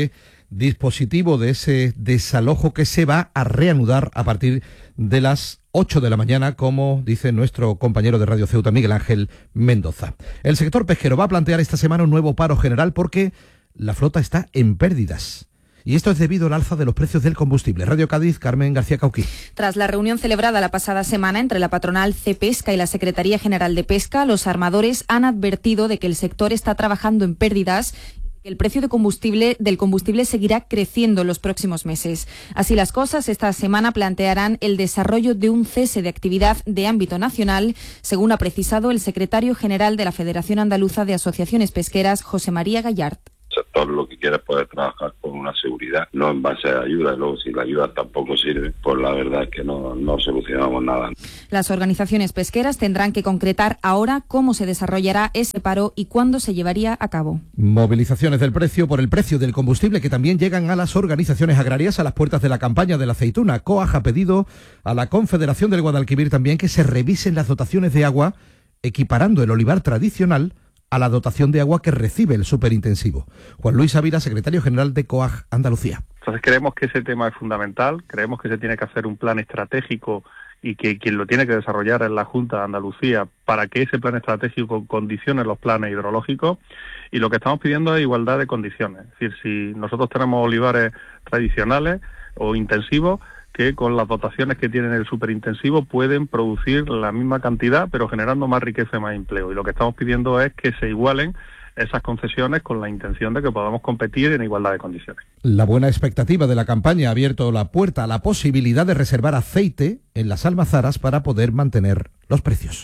dispositivo de ese desalojo que se va a reanudar a partir de las ocho de la mañana, como dice nuestro compañero de Radio Ceuta, Miguel Ángel Mendoza. El sector pesquero va a plantear esta semana un nuevo paro general porque la flota está en pérdidas. Y esto es debido al alza de los precios del combustible. Radio Cádiz, Carmen García Cauquí. Tras la reunión celebrada la pasada semana entre la patronal Cepesca y la Secretaría General de Pesca, los armadores han advertido de que el sector está trabajando en pérdidas y que el precio de combustible, del combustible seguirá creciendo en los próximos meses. Así las cosas, esta semana plantearán el desarrollo de un cese de actividad de ámbito nacional, según ha precisado el secretario general de la Federación Andaluza de Asociaciones Pesqueras, José María Gallart. El sector lo que quiere es poder trabajar con una seguridad, no en base a ayuda. Luego, si la ayuda tampoco sirve, pues la verdad es que no, no solucionamos nada. Las organizaciones pesqueras tendrán que concretar ahora cómo se desarrollará ese paro y cuándo se llevaría a cabo. Movilizaciones del precio por el precio del combustible que también llegan a las organizaciones agrarias a las puertas de la campaña de la aceituna. COAG ha pedido a la Confederación del Guadalquivir también que se revisen las dotaciones de agua, equiparando el olivar tradicional a la dotación de agua que recibe el superintensivo. Juan Luis Ávila, secretario general de COAG Andalucía. Entonces creemos que ese tema es fundamental, creemos que se tiene que hacer un plan estratégico y que quien lo tiene que desarrollar es la Junta de Andalucía para que ese plan estratégico condicione los planes hidrológicos, y lo que estamos pidiendo es igualdad de condiciones. Es decir, si nosotros tenemos olivares tradicionales o intensivos, que con las dotaciones que tienen el superintensivo pueden producir la misma cantidad, pero generando más riqueza y más empleo. Y lo que estamos pidiendo es que se igualen esas concesiones con la intención de que podamos competir en igualdad de condiciones. La buena expectativa de la campaña ha abierto la puerta a la posibilidad de reservar aceite en las almazaras para poder mantener los precios.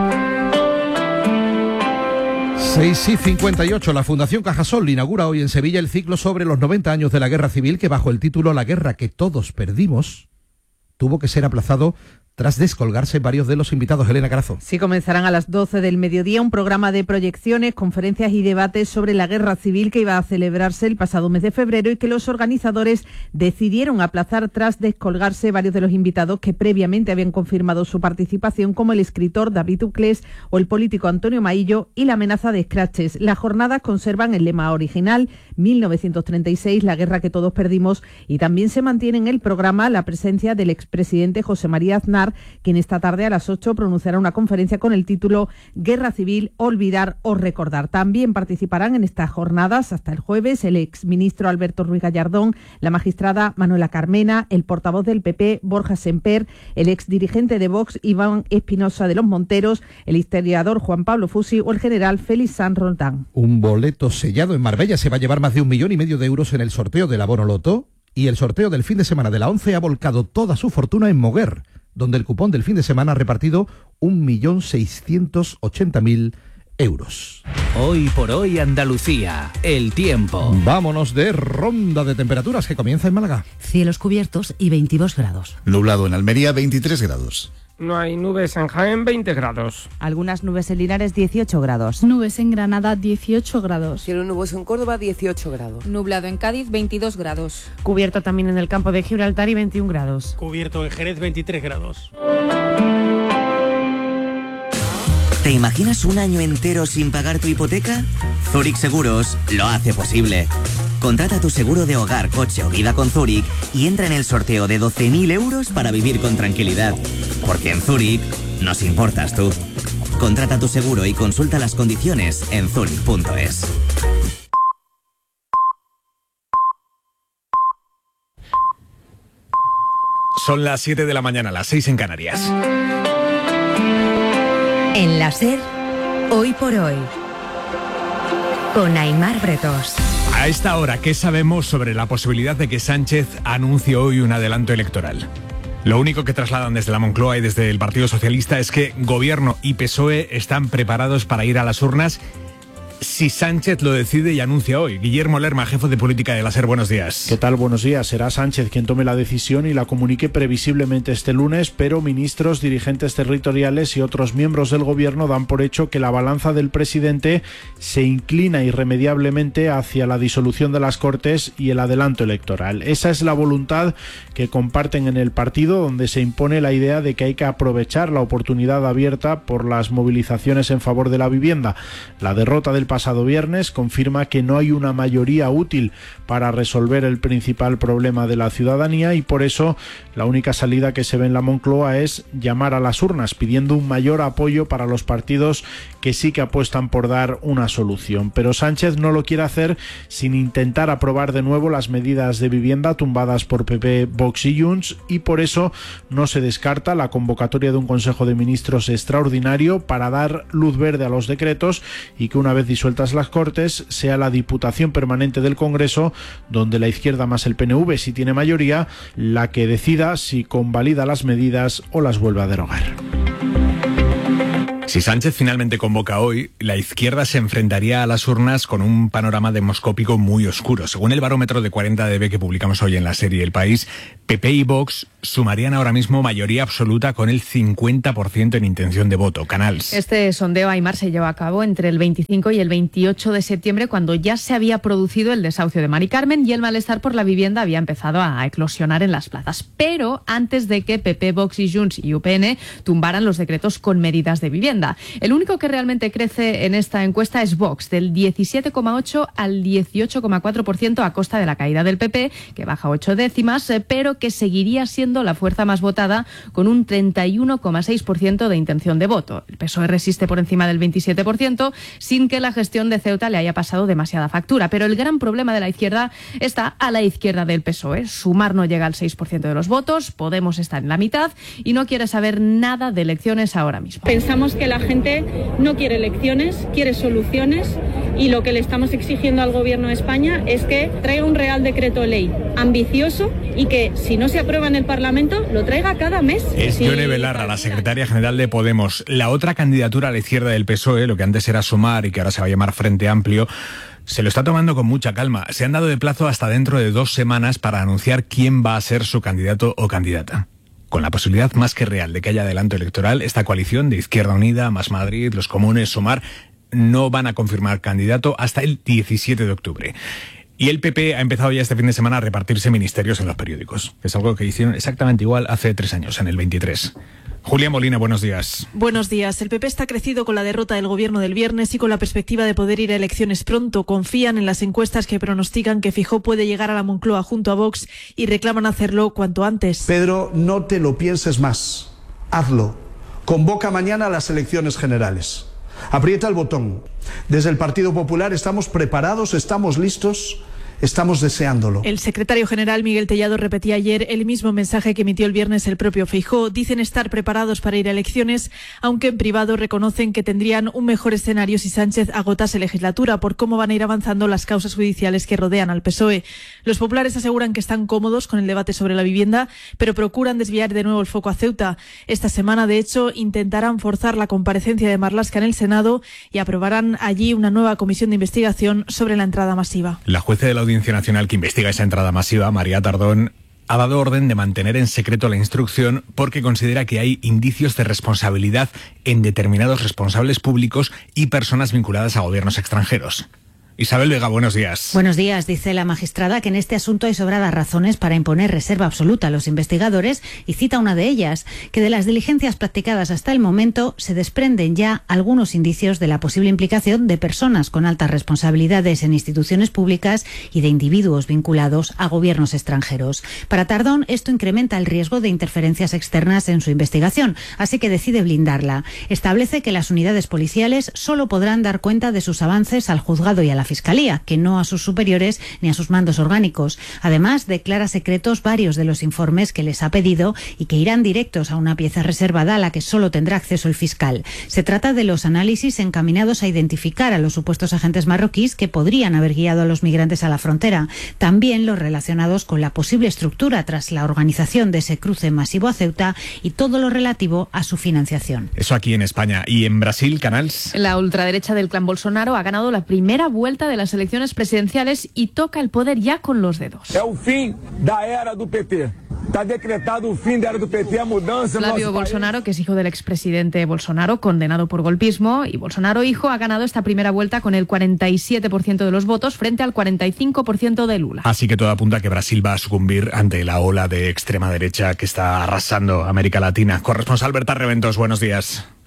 seis y cincuenta y ocho, la Fundación Cajasol inaugura hoy en Sevilla el ciclo sobre los noventa años de la Guerra Civil, que bajo el título La guerra que todos perdimos, tuvo que ser aplazado tras descolgarse varios de los invitados. Elena Carazo. Sí, comenzarán a las doce del mediodía un programa de proyecciones, conferencias y debates sobre la guerra civil que iba a celebrarse el pasado mes de febrero y que los organizadores decidieron aplazar tras descolgarse varios de los invitados que previamente habían confirmado su participación, como el escritor David Uclés o el político Antonio Maillo, y la amenaza de escraches. Las jornadas conservan el lema original, mil novecientos treinta y seis, la guerra que todos perdimos, y también se mantiene en el programa la presencia del expresidente José María Aznar, quien esta tarde a las ocho pronunciará una conferencia con el título Guerra Civil, olvidar o recordar. También participarán en estas jornadas hasta el jueves el exministro Alberto Ruiz Gallardón, la magistrada Manuela Carmena, el portavoz del P P Borja Semper, el exdirigente de Vox Iván Espinosa de los Monteros, el historiador Juan Pablo Fusi o el general Félix Sanz Roldán. Un boleto sellado en Marbella se va a llevar más de un millón y medio de euros en el sorteo del abono loto, y el sorteo del fin de semana de la ONCE ha volcado toda su fortuna en Moguer, donde el cupón del fin de semana ha repartido un millón seiscientos ochenta mil euros. Hoy por hoy Andalucía, el tiempo. Vámonos de ronda de temperaturas que comienza en Málaga. Cielos cubiertos y veintidós grados. Nublado en Almería, veintitrés grados. No hay nubes en Jaén, veinte grados. Algunas nubes en Linares, dieciocho grados. Nubes en Granada, dieciocho grados. Cielo nuboso en Córdoba, dieciocho grados. Nublado en Cádiz, veintidós grados. Cubierto también en el campo de Gibraltar y veintiún grados. Cubierto en Jerez, veintitrés grados. ¿Te imaginas un año entero sin pagar tu hipoteca? Zurich Seguros lo hace posible. Contrata tu seguro de hogar, coche o vida con Zurich y entra en el sorteo de doce mil euros para vivir con tranquilidad. Porque en Zurich nos importas tú. Contrata tu seguro y consulta las condiciones en zurich punto es. Son las siete de la mañana, las seis en Canarias. En la SER, hoy por hoy, con Aimar Bretos. A esta hora, ¿qué sabemos sobre la posibilidad de que Sánchez anuncie hoy un adelanto electoral? Lo único que trasladan desde la Moncloa y desde el Partido Socialista es que Gobierno y P S O E están preparados para ir a las urnas si Sánchez lo decide y anuncia hoy. Guillermo Lerma, jefe de política de la SER, buenos días. ¿Qué tal? Buenos días. Será Sánchez quien tome la decisión y la comunique previsiblemente este lunes, pero ministros, dirigentes territoriales y otros miembros del gobierno dan por hecho que la balanza del presidente se inclina irremediablemente hacia la disolución de las Cortes y el adelanto electoral. Esa es la voluntad que comparten en el partido, donde se impone la idea de que hay que aprovechar la oportunidad abierta por las movilizaciones en favor de la vivienda. La derrota del pasado pasado viernes, confirma que no hay una mayoría útil para resolver el principal problema de la ciudadanía y por eso la única salida que se ve en la Moncloa es llamar a las urnas, pidiendo un mayor apoyo para los partidos que sí que apuestan por dar una solución. Pero Sánchez no lo quiere hacer sin intentar aprobar de nuevo las medidas de vivienda tumbadas por P P, Vox y Junts, y por eso no se descarta la convocatoria de un Consejo de Ministros extraordinario para dar luz verde a los decretos y que una vez disueltas las Cortes sea la Diputación Permanente del Congreso, donde la izquierda más el P N V, si tiene mayoría, la que decida si convalida las medidas o las vuelve a derogar. Si Sánchez finalmente convoca hoy, la izquierda se enfrentaría a las urnas con un panorama demoscópico muy oscuro. Según el barómetro de cuarenta D B que publicamos hoy en la serie El País, P P y Vox sumarían ahora mismo mayoría absoluta con el cincuenta por ciento en intención de voto. Canals. Este sondeo, Aimar, se llevó a cabo entre el veinticinco y el veintiocho de septiembre, cuando ya se había producido el desahucio de Mari Carmen y el malestar por la vivienda había empezado a eclosionar en las plazas. Pero antes de que P P, Vox y Junts y U P N tumbaran los decretos con medidas de vivienda. El único que realmente crece en esta encuesta es Vox, del diecisiete coma ocho al dieciocho coma cuatro por ciento a costa de la caída del P P, que baja ocho décimas, pero que seguiría siendo la fuerza más votada con un treinta y uno coma seis por ciento de intención de voto. El P S O E resiste por encima del veintisiete por ciento sin que la gestión de Ceuta le haya pasado demasiada factura. Pero el gran problema de la izquierda está a la izquierda del P S O E. Sumar no llega al seis por ciento de los votos, Podemos está en la mitad y no quiere saber nada de elecciones ahora mismo. Pensamos que la gente no quiere elecciones, quiere soluciones y lo que le estamos exigiendo al Gobierno de España es que traiga un Real Decreto Ley ambicioso y que si no se aprueba en el Parlamento lo traiga cada mes. Es Yone sí, Belarra, la secretaria general de Podemos. La otra candidatura a la izquierda del P S O E, lo que antes era Sumar y que ahora se va a llamar Frente Amplio, se lo está tomando con mucha calma. Se han dado de plazo hasta dentro de dos semanas para anunciar quién va a ser su candidato o candidata. Con la posibilidad más que real de que haya adelanto electoral, esta coalición de Izquierda Unida, Más Madrid, Los Comunes, Sumar, no van a confirmar candidato hasta el diecisiete de octubre. Y el P P ha empezado ya este fin de semana a repartirse ministerios en los periódicos. Es algo que hicieron exactamente igual hace tres años, en el veintitrés. Julia Molina, buenos días. Buenos días. El P P está crecido con la derrota del gobierno del viernes y con la perspectiva de poder ir a elecciones pronto. Confían en las encuestas que pronostican que Feijóo puede llegar a la Moncloa junto a Vox y reclaman hacerlo cuanto antes. Pedro, no te lo pienses más. Hazlo. Convoca mañana a las elecciones generales. Aprieta el botón. Desde el Partido Popular estamos preparados, estamos listos. Estamos deseándolo. El secretario general Miguel Tellado repetía ayer el mismo mensaje que emitió el viernes el propio Feijóo. Dicen estar preparados para ir a elecciones, aunque en privado reconocen que tendrían un mejor escenario si Sánchez agotase legislatura por cómo van a ir avanzando las causas judiciales que rodean al P S O E. Los populares aseguran que están cómodos con el debate sobre la vivienda, pero procuran desviar de nuevo el foco a Ceuta. Esta semana, de hecho, intentarán forzar la comparecencia de Marlaska en el Senado y aprobarán allí una nueva comisión de investigación sobre la entrada masiva. La jueza de la Audiencia Nacional que investiga esa entrada masiva, María Tardón, ha dado orden de mantener en secreto la instrucción porque considera que hay indicios de responsabilidad en determinados responsables públicos y personas vinculadas a gobiernos extranjeros. Isabel Vega, buenos días. Buenos días. Dice la magistrada que en este asunto hay sobradas razones para imponer reserva absoluta a los investigadores y cita una de ellas, que de las diligencias practicadas hasta el momento se desprenden ya algunos indicios de la posible implicación de personas con altas responsabilidades en instituciones públicas y de individuos vinculados a gobiernos extranjeros. Para Tardón, esto incrementa el riesgo de interferencias externas en su investigación, así que decide blindarla. Establece que las unidades policiales solo podrán dar cuenta de sus avances al juzgado y a la Fiscalía, que no a sus superiores ni a sus mandos orgánicos. Además, declara secretos varios de los informes que les ha pedido y que irán directos a una pieza reservada a la que solo tendrá acceso el fiscal. Se trata de los análisis encaminados a identificar a los supuestos agentes marroquíes que podrían haber guiado a los migrantes a la frontera. También los relacionados con la posible estructura tras la organización de ese cruce masivo a Ceuta y todo lo relativo a su financiación. Eso aquí en España. ¿Y en Brasil, Canals? La ultraderecha del clan Bolsonaro ha ganado la primera vuelta de las elecciones presidenciales y toca el poder ya con los dedos. Es el fin de la era del P T. Está decretado el fin de la era del P T, a mudanza. Flavio Bolsonaro, que es hijo del expresidente Bolsonaro, condenado por golpismo, y Bolsonaro hijo ha ganado esta primera vuelta con el cuarenta y siete por ciento de los votos frente al cuarenta y cinco por ciento de Lula. Así que todo apunta a que Brasil va a sucumbir ante la ola de extrema derecha que está arrasando América Latina. Corresponsal Berta Reventos, buenos días.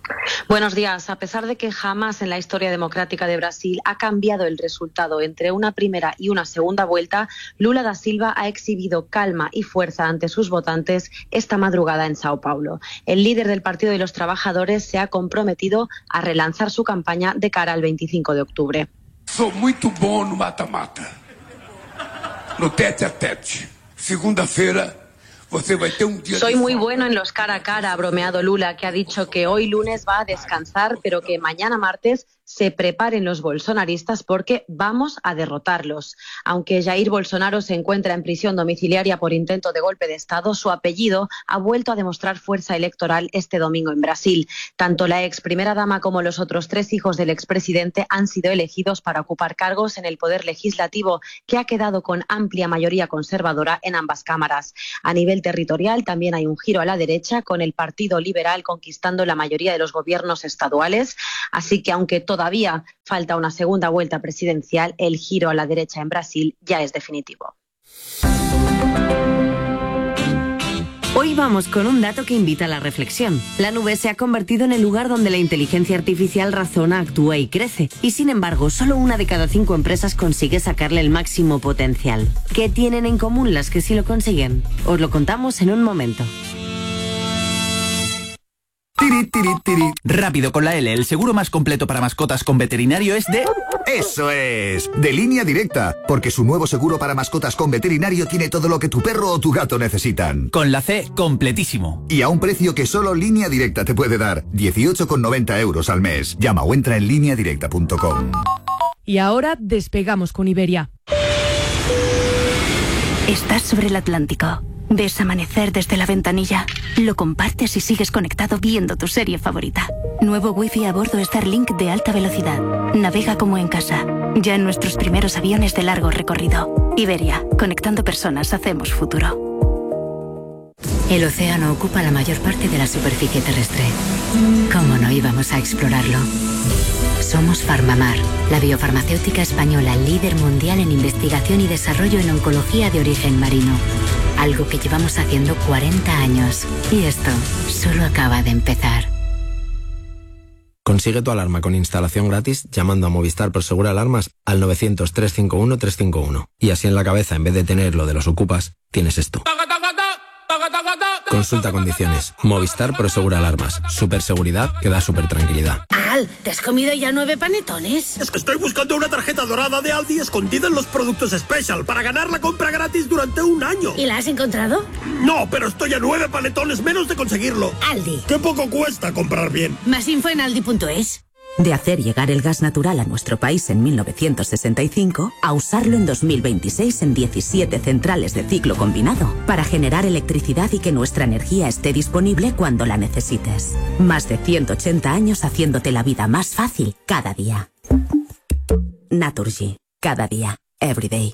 Buenos días. A pesar de que jamás en la historia democrática de Brasil ha cambiado el resultado entre una primera y una segunda vuelta, Lula da Silva ha exhibido calma y fuerza ante sus votantes esta madrugada en Sao Paulo. El líder del Partido de los Trabajadores se ha comprometido a relanzar su campaña de cara al veinticinco de octubre. Sou muito bom no mata-mata, no tete a tete. Segunda-feira você vai ter um dia. Soy muy bueno en los cara a cara, ha bromeado Lula, que ha dicho que hoy lunes va a descansar, pero que mañana martes se preparen los bolsonaristas porque vamos a derrotarlos. Aunque Jair Bolsonaro se encuentra en prisión domiciliaria por intento de golpe de Estado, su apellido ha vuelto a demostrar fuerza electoral este domingo en Brasil. Tanto la ex primera dama como los otros tres hijos del expresidente han sido elegidos para ocupar cargos en el poder legislativo, que ha quedado con amplia mayoría conservadora en ambas cámaras. A nivel territorial también hay un giro a la derecha, con el Partido Liberal conquistando la mayoría de los gobiernos estaduales. Así que aunque todo Todavía falta una segunda vuelta presidencial, el giro a la derecha en Brasil ya es definitivo. Hoy vamos con un dato que invita a la reflexión. La nube se ha convertido en el lugar donde la inteligencia artificial razona, actúa y crece. Y sin embargo, solo una de cada cinco empresas consigue sacarle el máximo potencial. ¿Qué tienen en común las que sí lo consiguen? Os lo contamos en un momento. Tiri, tiri, tiri. Rápido con la L, el seguro más completo para mascotas con veterinario es de... ¡Eso es! De Línea Directa, porque su nuevo seguro para mascotas con veterinario tiene todo lo que tu perro o tu gato necesitan. Con la C, completísimo. Y a un precio que solo Línea Directa te puede dar, dieciocho con noventa euros al mes. Llama o entra en línea directa punto com. Y ahora despegamos con Iberia. Estás sobre el Atlántico. Ves amanecer desde la ventanilla. Lo compartes y sigues conectado viendo tu serie favorita. Nuevo wifi a bordo Starlink de alta velocidad. Navega como en casa. Ya en nuestros primeros aviones de largo recorrido. Iberia, conectando personas hacemos futuro. El océano ocupa la mayor parte de la superficie terrestre. ¿Cómo no íbamos a explorarlo? Somos Farmamar, la biofarmacéutica española líder mundial en investigación y desarrollo en oncología de origen marino. Algo que llevamos haciendo cuarenta años. Y esto solo acaba de empezar. Consigue tu alarma con instalación gratis llamando a Movistar Prosegur Alarmas al novecientos, trescientos cincuenta y uno, trescientos cincuenta y uno. Y así en la cabeza, en vez de tener lo de los ocupas, tienes esto. Consulta condiciones. Movistar Prosegur Alarmas. Superseguridad que da super tranquilidad. Al, ¿te has comido ya nueve panetones? Es que estoy buscando una tarjeta dorada de Aldi escondida en los productos Special para ganar la compra gratis durante un año. ¿Y la has encontrado? No, pero estoy a nueve panetones menos de conseguirlo. Aldi. Qué poco cuesta comprar bien. Más info en aldi punto es. De hacer llegar el gas natural a nuestro país en mil novecientos sesenta y cinco a usarlo en dos mil veintiséis en diecisiete centrales de ciclo combinado para generar electricidad y que nuestra energía esté disponible cuando la necesites. Más de ciento ochenta años haciéndote la vida más fácil cada día. Naturgy. Cada día. Every day.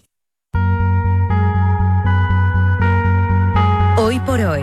Hoy por hoy.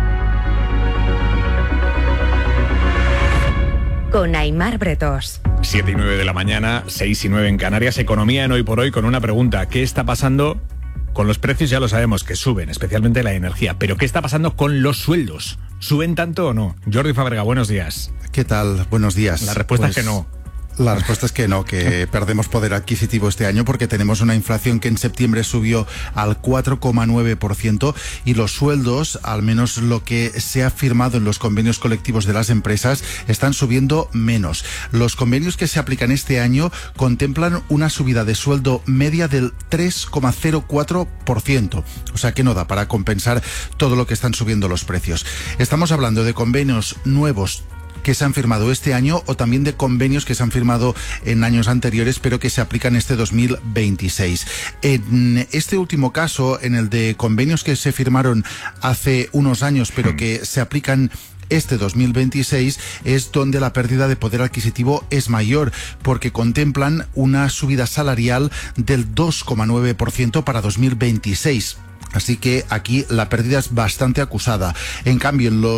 Con Aimar Bretos. siete y nueve de la mañana, seis y nueve en Canarias. Economía en Hoy por Hoy con una pregunta. ¿Qué está pasando con los precios? Ya lo sabemos, que suben, especialmente la energía. Pero ¿qué está pasando con los sueldos? ¿Suben tanto o no? Jordi Fábrega, buenos días. ¿Qué tal? Buenos días. La respuesta pues... es que no. La respuesta es que no, que perdemos poder adquisitivo este año porque tenemos una inflación que en septiembre subió al cuatro coma nueve por ciento y los sueldos, al menos lo que se ha firmado en los convenios colectivos de las empresas, están subiendo menos. Los convenios que se aplican este año contemplan una subida de sueldo media del tres coma cero cuatro por ciento, o sea que no da para compensar todo lo que están subiendo los precios. Estamos hablando de convenios nuevos que se han firmado este año o también de convenios que se han firmado en años anteriores pero que se aplican este dos mil veintiséis. En este último caso, en el de convenios que se firmaron hace unos años pero que se aplican este dos mil veintiséis, es donde la pérdida de poder adquisitivo es mayor, porque contemplan una subida salarial del dos coma nueve por ciento para dos mil veintiséis. Así que aquí la pérdida es bastante acusada. En cambio, en los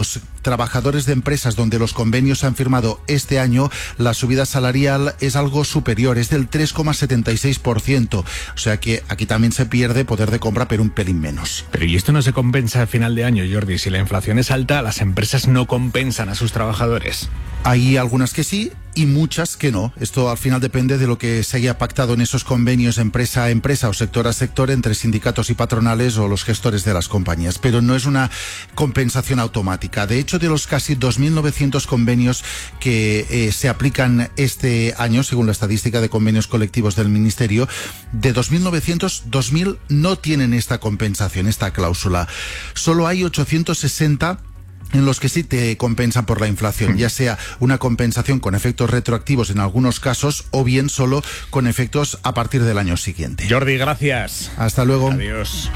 trabajadores de empresas donde los convenios se han firmado este año, la subida salarial es algo superior, es del tres coma setenta y seis por ciento. O sea que aquí también se pierde poder de compra, pero un pelín menos. Pero ¿y esto no se compensa al final de año, Jordi? Si la inflación es alta, las empresas no compensan a sus trabajadores. Hay algunas que sí y muchas que no. Esto al final depende de lo que se haya pactado en esos convenios empresa a empresa o sector a sector entre sindicatos y patronales o los gestores de las compañías. Pero no es una compensación automática. De hecho, de los casi dos mil novecientos convenios que eh, se aplican este año, según la estadística de convenios colectivos del Ministerio, de dos mil novecientos, dos mil no tienen esta compensación, esta cláusula. Solo hay ochocientos sesenta en los que sí te compensan por la inflación, ya sea una compensación con efectos retroactivos en algunos casos o bien solo con efectos a partir del año siguiente. Jordi, gracias. Hasta luego. Adiós.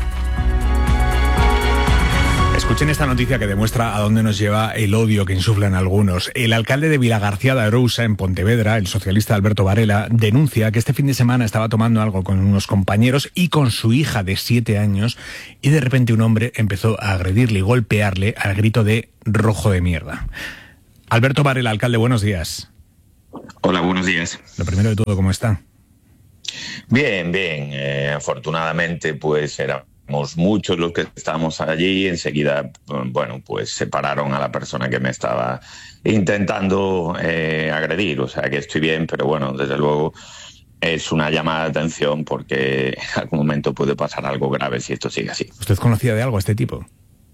Escuchen esta noticia que demuestra a dónde nos lleva el odio que insuflan algunos. El alcalde de Vilagarcía de Arousa, en Pontevedra, el socialista Alberto Varela, denuncia que este fin de semana estaba tomando algo con unos compañeros y con su hija de siete años y de repente un hombre empezó a agredirle y golpearle al grito de rojo de mierda. Alberto Varela, alcalde, buenos días. Hola, buenos días. Lo primero de todo, ¿cómo está? Bien, bien. Eh, afortunadamente, pues era... muchos los que estábamos allí. Enseguida, bueno, pues separaron a la persona que me estaba intentando eh, agredir, o sea que estoy bien, pero bueno, desde luego es una llamada de atención porque en algún momento puede pasar algo grave si esto sigue así. ¿Usted conocía de algo a este tipo?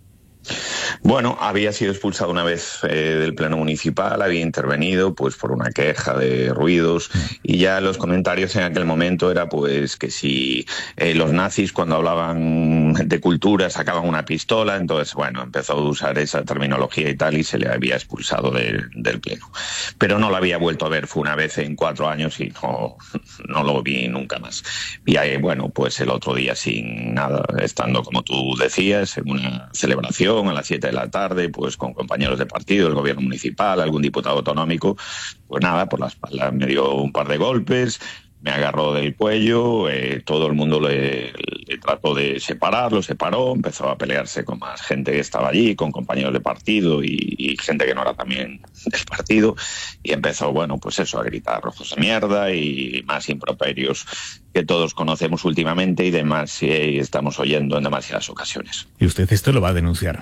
Bueno, había sido expulsado una vez eh, del pleno municipal, había intervenido pues por una queja de ruidos y ya los comentarios en aquel momento era pues que si eh, los nazis cuando hablaban de cultura sacaban una pistola, entonces bueno, empezó a usar esa terminología y tal y se le había expulsado de, del pleno. Pero no lo había vuelto a ver, fue una vez en cuatro años y no, no lo vi nunca más. Y ahí, bueno, pues el otro día sin nada, estando como tú decías, en una celebración a las siete de la tarde, pues con compañeros de partido, el gobierno municipal, algún diputado autonómico, pues nada, por la espalda me dio un par de golpes, me agarró del cuello, eh, todo el mundo le, le trató de separar, lo separó, empezó a pelearse con más gente que estaba allí, con compañeros de partido y, y gente que no era también del partido, y empezó, bueno, pues eso, a gritar rojos de mierda y más improperios que todos conocemos últimamente y demás y estamos oyendo en demasiadas ocasiones. ¿Y usted esto lo va a denunciar?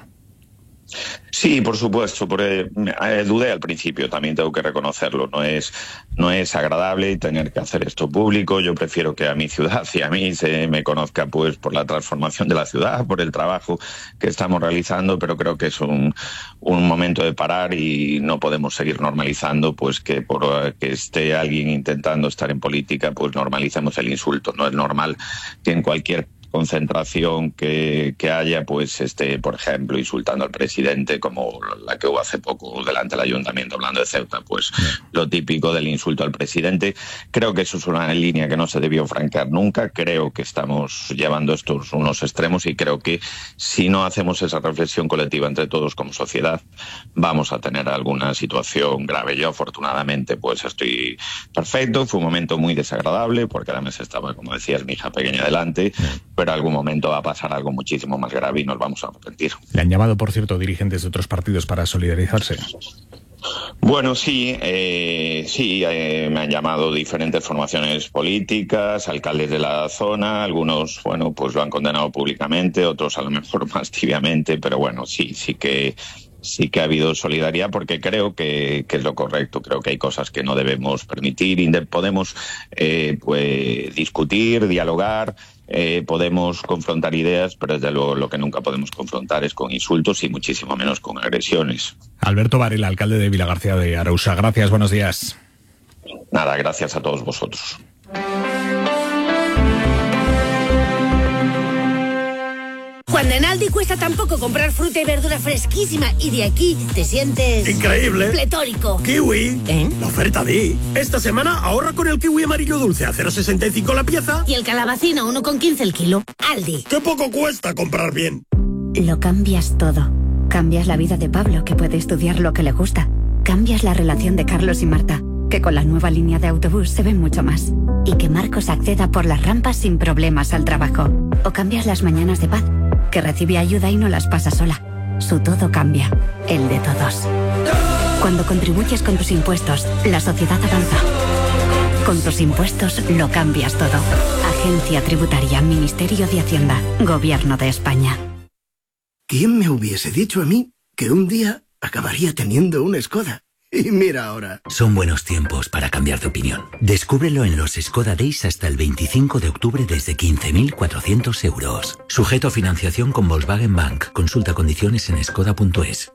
Sí, por supuesto, porque eh, dudé al principio, también tengo que reconocerlo, no es, no es agradable tener que hacer esto público, yo prefiero que a mi ciudad y a mí se me conozca pues por la transformación de la ciudad, por el trabajo que estamos realizando, pero creo que es un, un momento de parar y no podemos seguir normalizando pues que por que esté alguien intentando estar en política pues normalicemos el insulto, no es normal que en cualquier concentración que, que haya, pues esté, por ejemplo, insultando al presidente, como la que hubo hace poco delante del ayuntamiento hablando de Ceuta, pues sí. Lo típico del insulto al presidente. Creo que eso es una línea que no se debió franquear nunca, creo que estamos llevando estos unos extremos y creo que si no hacemos esa reflexión colectiva entre todos como sociedad, vamos a tener alguna situación grave. Yo afortunadamente pues estoy perfecto, fue un momento muy desagradable porque además estaba, como decías, mi hija pequeña delante, sí. Pero en algún momento va a pasar algo muchísimo más grave y nos vamos a arrepentir. ¿Le han llamado, por cierto, dirigentes de otros partidos para solidarizarse? Bueno, sí, eh, sí, eh, me han llamado diferentes formaciones políticas, alcaldes de la zona, algunos, bueno, pues lo han condenado públicamente, otros a lo mejor más tibiamente, pero bueno, sí, sí que... sí que ha habido solidaridad porque creo que, que es lo correcto, creo que hay cosas que no debemos permitir, podemos eh, pues discutir, dialogar, eh, podemos confrontar ideas, pero desde luego lo que nunca podemos confrontar es con insultos y muchísimo menos con agresiones. Alberto Varela, alcalde de Vilagarcía de Arousa, gracias, buenos días. Nada, gracias a todos vosotros. Cuando en Aldi cuesta tan poco comprar fruta y verdura fresquísima y de aquí te sientes... ¡increíble! ¡Pletórico! ¡Kiwi! ¿Eh? La oferta di. Esta semana ahorra con el kiwi amarillo dulce a cero coma sesenta y cinco la pieza. Y el calabacín a uno coma quince el kilo. Aldi. ¡Qué poco cuesta comprar bien! Lo cambias todo. Cambias la vida de Pablo, que puede estudiar lo que le gusta. Cambias la relación de Carlos y Marta, que con la nueva línea de autobús se ven mucho más. Y que Marcos acceda por las rampas sin problemas al trabajo. O cambias las mañanas de Paz, que recibe ayuda y no las pasa sola. su todo cambia, el de todos. Cuando contribuyes con tus impuestos, la sociedad avanza. Con tus impuestos lo cambias todo. Agencia Tributaria, Ministerio de Hacienda, Gobierno de España. ¿Quién me hubiese dicho a mí que un día acabaría teniendo una Skoda? Y mira ahora. Son buenos tiempos para cambiar de opinión. Descúbrelo en los Skoda Days hasta el veinticinco de octubre desde quince mil cuatrocientos euros. Sujeto a financiación con Volkswagen Bank. Consulta condiciones en skoda punto es.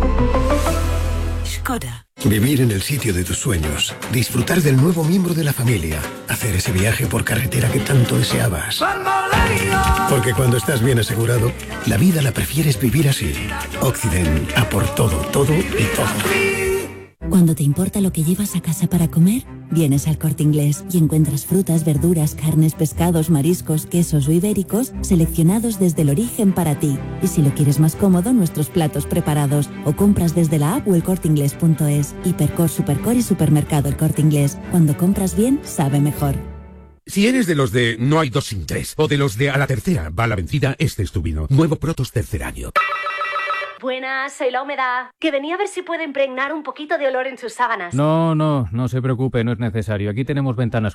Skoda. Vivir en el sitio de tus sueños. Disfrutar del nuevo miembro de la familia. Hacer ese viaje por carretera que tanto deseabas. Porque cuando estás bien asegurado, la vida la prefieres vivir así. Occident, a por todo, todo y todo. Cuando te importa lo que llevas a casa para comer, vienes al Corte Inglés y encuentras frutas, verduras, carnes, pescados, mariscos, quesos o ibéricos seleccionados desde el origen para ti. Y si lo quieres más cómodo, nuestros platos preparados. O compras desde la app o el corte inglés punto es. Hipercor, Supercor y Supermercado El Corte Inglés. Cuando compras bien, sabe mejor. Si eres de los de no hay dos sin tres o de los de a la tercera va la vencida, este es tu vino. Nuevo Protos tercer año. Buenas, soy la humedad. Que venía a ver si puedo impregnar un poquito de olor en sus sábanas. No, no, no se preocupe, no es necesario. Aquí tenemos ventanas